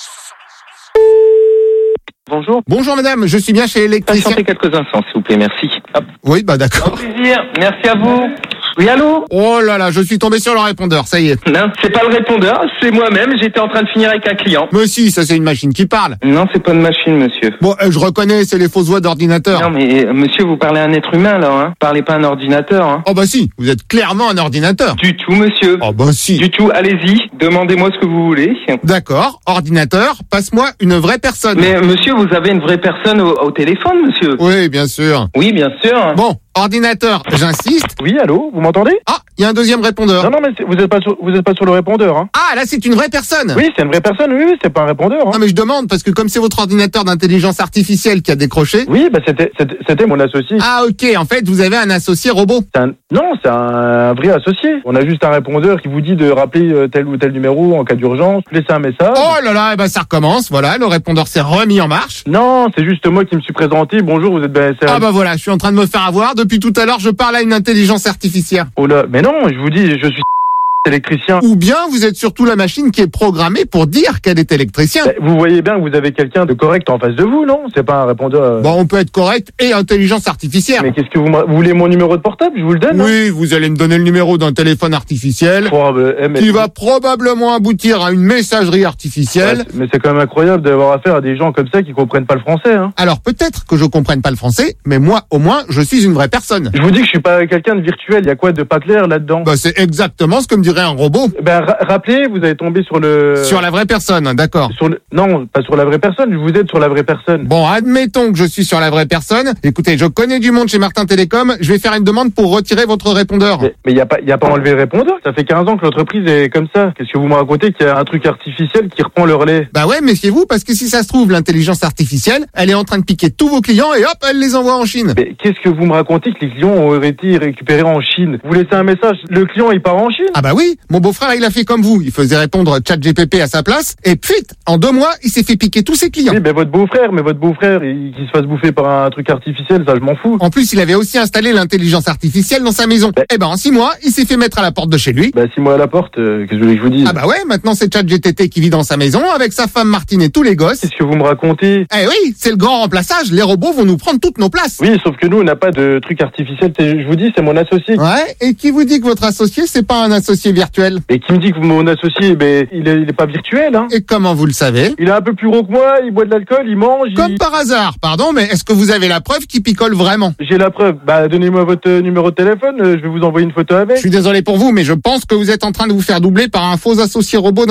Bonjour. Bonjour madame, je suis bien chez l'électricien. Patientez quelques instants, s'il vous plaît, merci. Hop. Oui, bah d'accord. Plaisir, merci à vous. Oui, allô? Oh là là, je suis tombé sur le répondeur, ça y est. Non, c'est pas le répondeur, c'est moi-même, j'étais en train de finir avec un client. Mais si, ça c'est une machine qui parle. Non, c'est pas une machine, monsieur. Bon, euh, je reconnais, c'est les fausses voix d'ordinateur. Non, mais euh, monsieur, vous parlez à un être humain, là, hein. Parlez pas à un ordinateur, hein. Oh bah si, vous êtes clairement un ordinateur. Du tout, monsieur. Oh bah si. Du tout, allez-y, demandez-moi ce que vous voulez. D'accord, ordinateur, passe-moi une vraie personne. Mais monsieur, vous avez une vraie personne au, au téléphone, monsieur? Oui, bien sûr. Oui, bien sûr. Bon, ordinateur, j'insiste. Oui, allô, vous m'entendez? Ah, il y a un deuxième répondeur. Non, non, mais c'est- vous êtes pas sur, vous êtes pas sur le répondeur, hein. Ah, là c'est une vraie personne. Oui, c'est une vraie personne, oui, oui, c'est pas un répondeur, hein. Non mais je demande, parce que comme c'est votre ordinateur d'intelligence artificielle qui a décroché... Oui, bah c'était, c'était, c'était mon associé. Ah ok, en fait vous avez un associé robot. C'est un- Non, c'est un vrai associé. On a juste un répondeur qui vous dit de rappeler euh, tel ou tel numéro en cas d'urgence, laisser un message. Oh là là, eh ben ça recommence, voilà, le répondeur s'est remis en marche. Non, c'est juste moi qui me suis présenté. Bonjour, vous êtes B S R. Ah bah voilà, je suis en train de me faire avoir, depuis tout à l'heure je parle à une intelligence artificielle. Oh là, mais non, je vous dis, je suis électricien. Ou bien vous êtes surtout la machine qui est programmée pour dire qu'elle est électricien. Bah, vous voyez bien que vous avez quelqu'un de correct en face de vous, non? C'est pas un répondeur. euh, Bon, on peut être correct et intelligence artificielle. Mais qu'est-ce que vous, m'a- vous voulez mon numéro de portable? Je vous le donne. Oui, vous allez me donner le numéro d'un téléphone artificiel Oh, bah, eh, mais- qui va probablement aboutir à une messagerie artificielle. Ouais, mais c'est quand même incroyable d'avoir affaire à des gens comme ça qui comprennent pas le français, hein. Alors peut-être que je comprenne pas le français, mais moi au moins je suis une vraie personne. Je vous dis que je suis pas quelqu'un de virtuel. Il y a quoi de pas clair là-dedans? Bah c'est exactement ce que me dirait contrôlerait un robot. Ben, ra- rappelez, vous avez tombé sur le... Sur la vraie personne, d'accord. Sur le... Non, pas sur la vraie personne, vous êtes sur la vraie personne. Bon, admettons que je suis sur la vraie personne. Écoutez, je connais du monde chez Martin Télécom. Je vais faire une demande pour retirer votre répondeur. Mais il n'y a pas, y a pas enlevé le répondeur. Ça fait quinze ans que l'entreprise est comme ça. Qu'est-ce que vous me racontez qu'il y a un truc artificiel qui reprend le relais? Bah ouais, méfiez-vous, parce que si ça se trouve, l'intelligence artificielle, elle est en train de piquer tous vos clients et hop, elle les envoie en Chine. Mais qu'est-ce que vous me racontez que les clients auraient été récupérés en Chine? Vous laissez un message, le client il part en Chine? Ah bah oui, mon beau-frère il a fait comme vous. Il faisait répondre ChatGPT à sa place et pfit, en deux mois, il s'est fait piquer tous ses clients. Oui, mais votre beau-frère, mais votre beau-frère, il, qu'il se fasse bouffer par un truc artificiel, ça je m'en fous. En plus, il avait aussi installé l'intelligence artificielle dans sa maison. Ben... Eh ben en six mois, il s'est fait mettre à la porte de chez lui. Bah six mois à la porte, euh, qu'est-ce que vous voulez que je vous dise? Ah bah ouais, maintenant c'est ChatGPT qui vit dans sa maison avec sa femme Martine et tous les gosses. Qu'est-ce que vous me racontez? Eh oui, c'est le grand remplaçage, les robots vont nous prendre toutes nos places. Oui, sauf que nous on n'a pas de truc artificiel, je vous dis, c'est mon associé. Ouais, et qui vous dit que votre associé c'est pas un associé virtuel? Et qui me dit que mon associé, ben il est, il est pas virtuel, hein? Et comment vous le savez? Il est un peu plus gros que moi, il boit de l'alcool, il mange. Comme il... par hasard, pardon, mais est-ce que vous avez la preuve qu'il picole vraiment? J'ai la preuve. Bah donnez-moi votre numéro de téléphone, je vais vous envoyer une photo avec. Je suis désolé pour vous, mais je pense que vous êtes en train de vous faire doubler par un faux associé robot.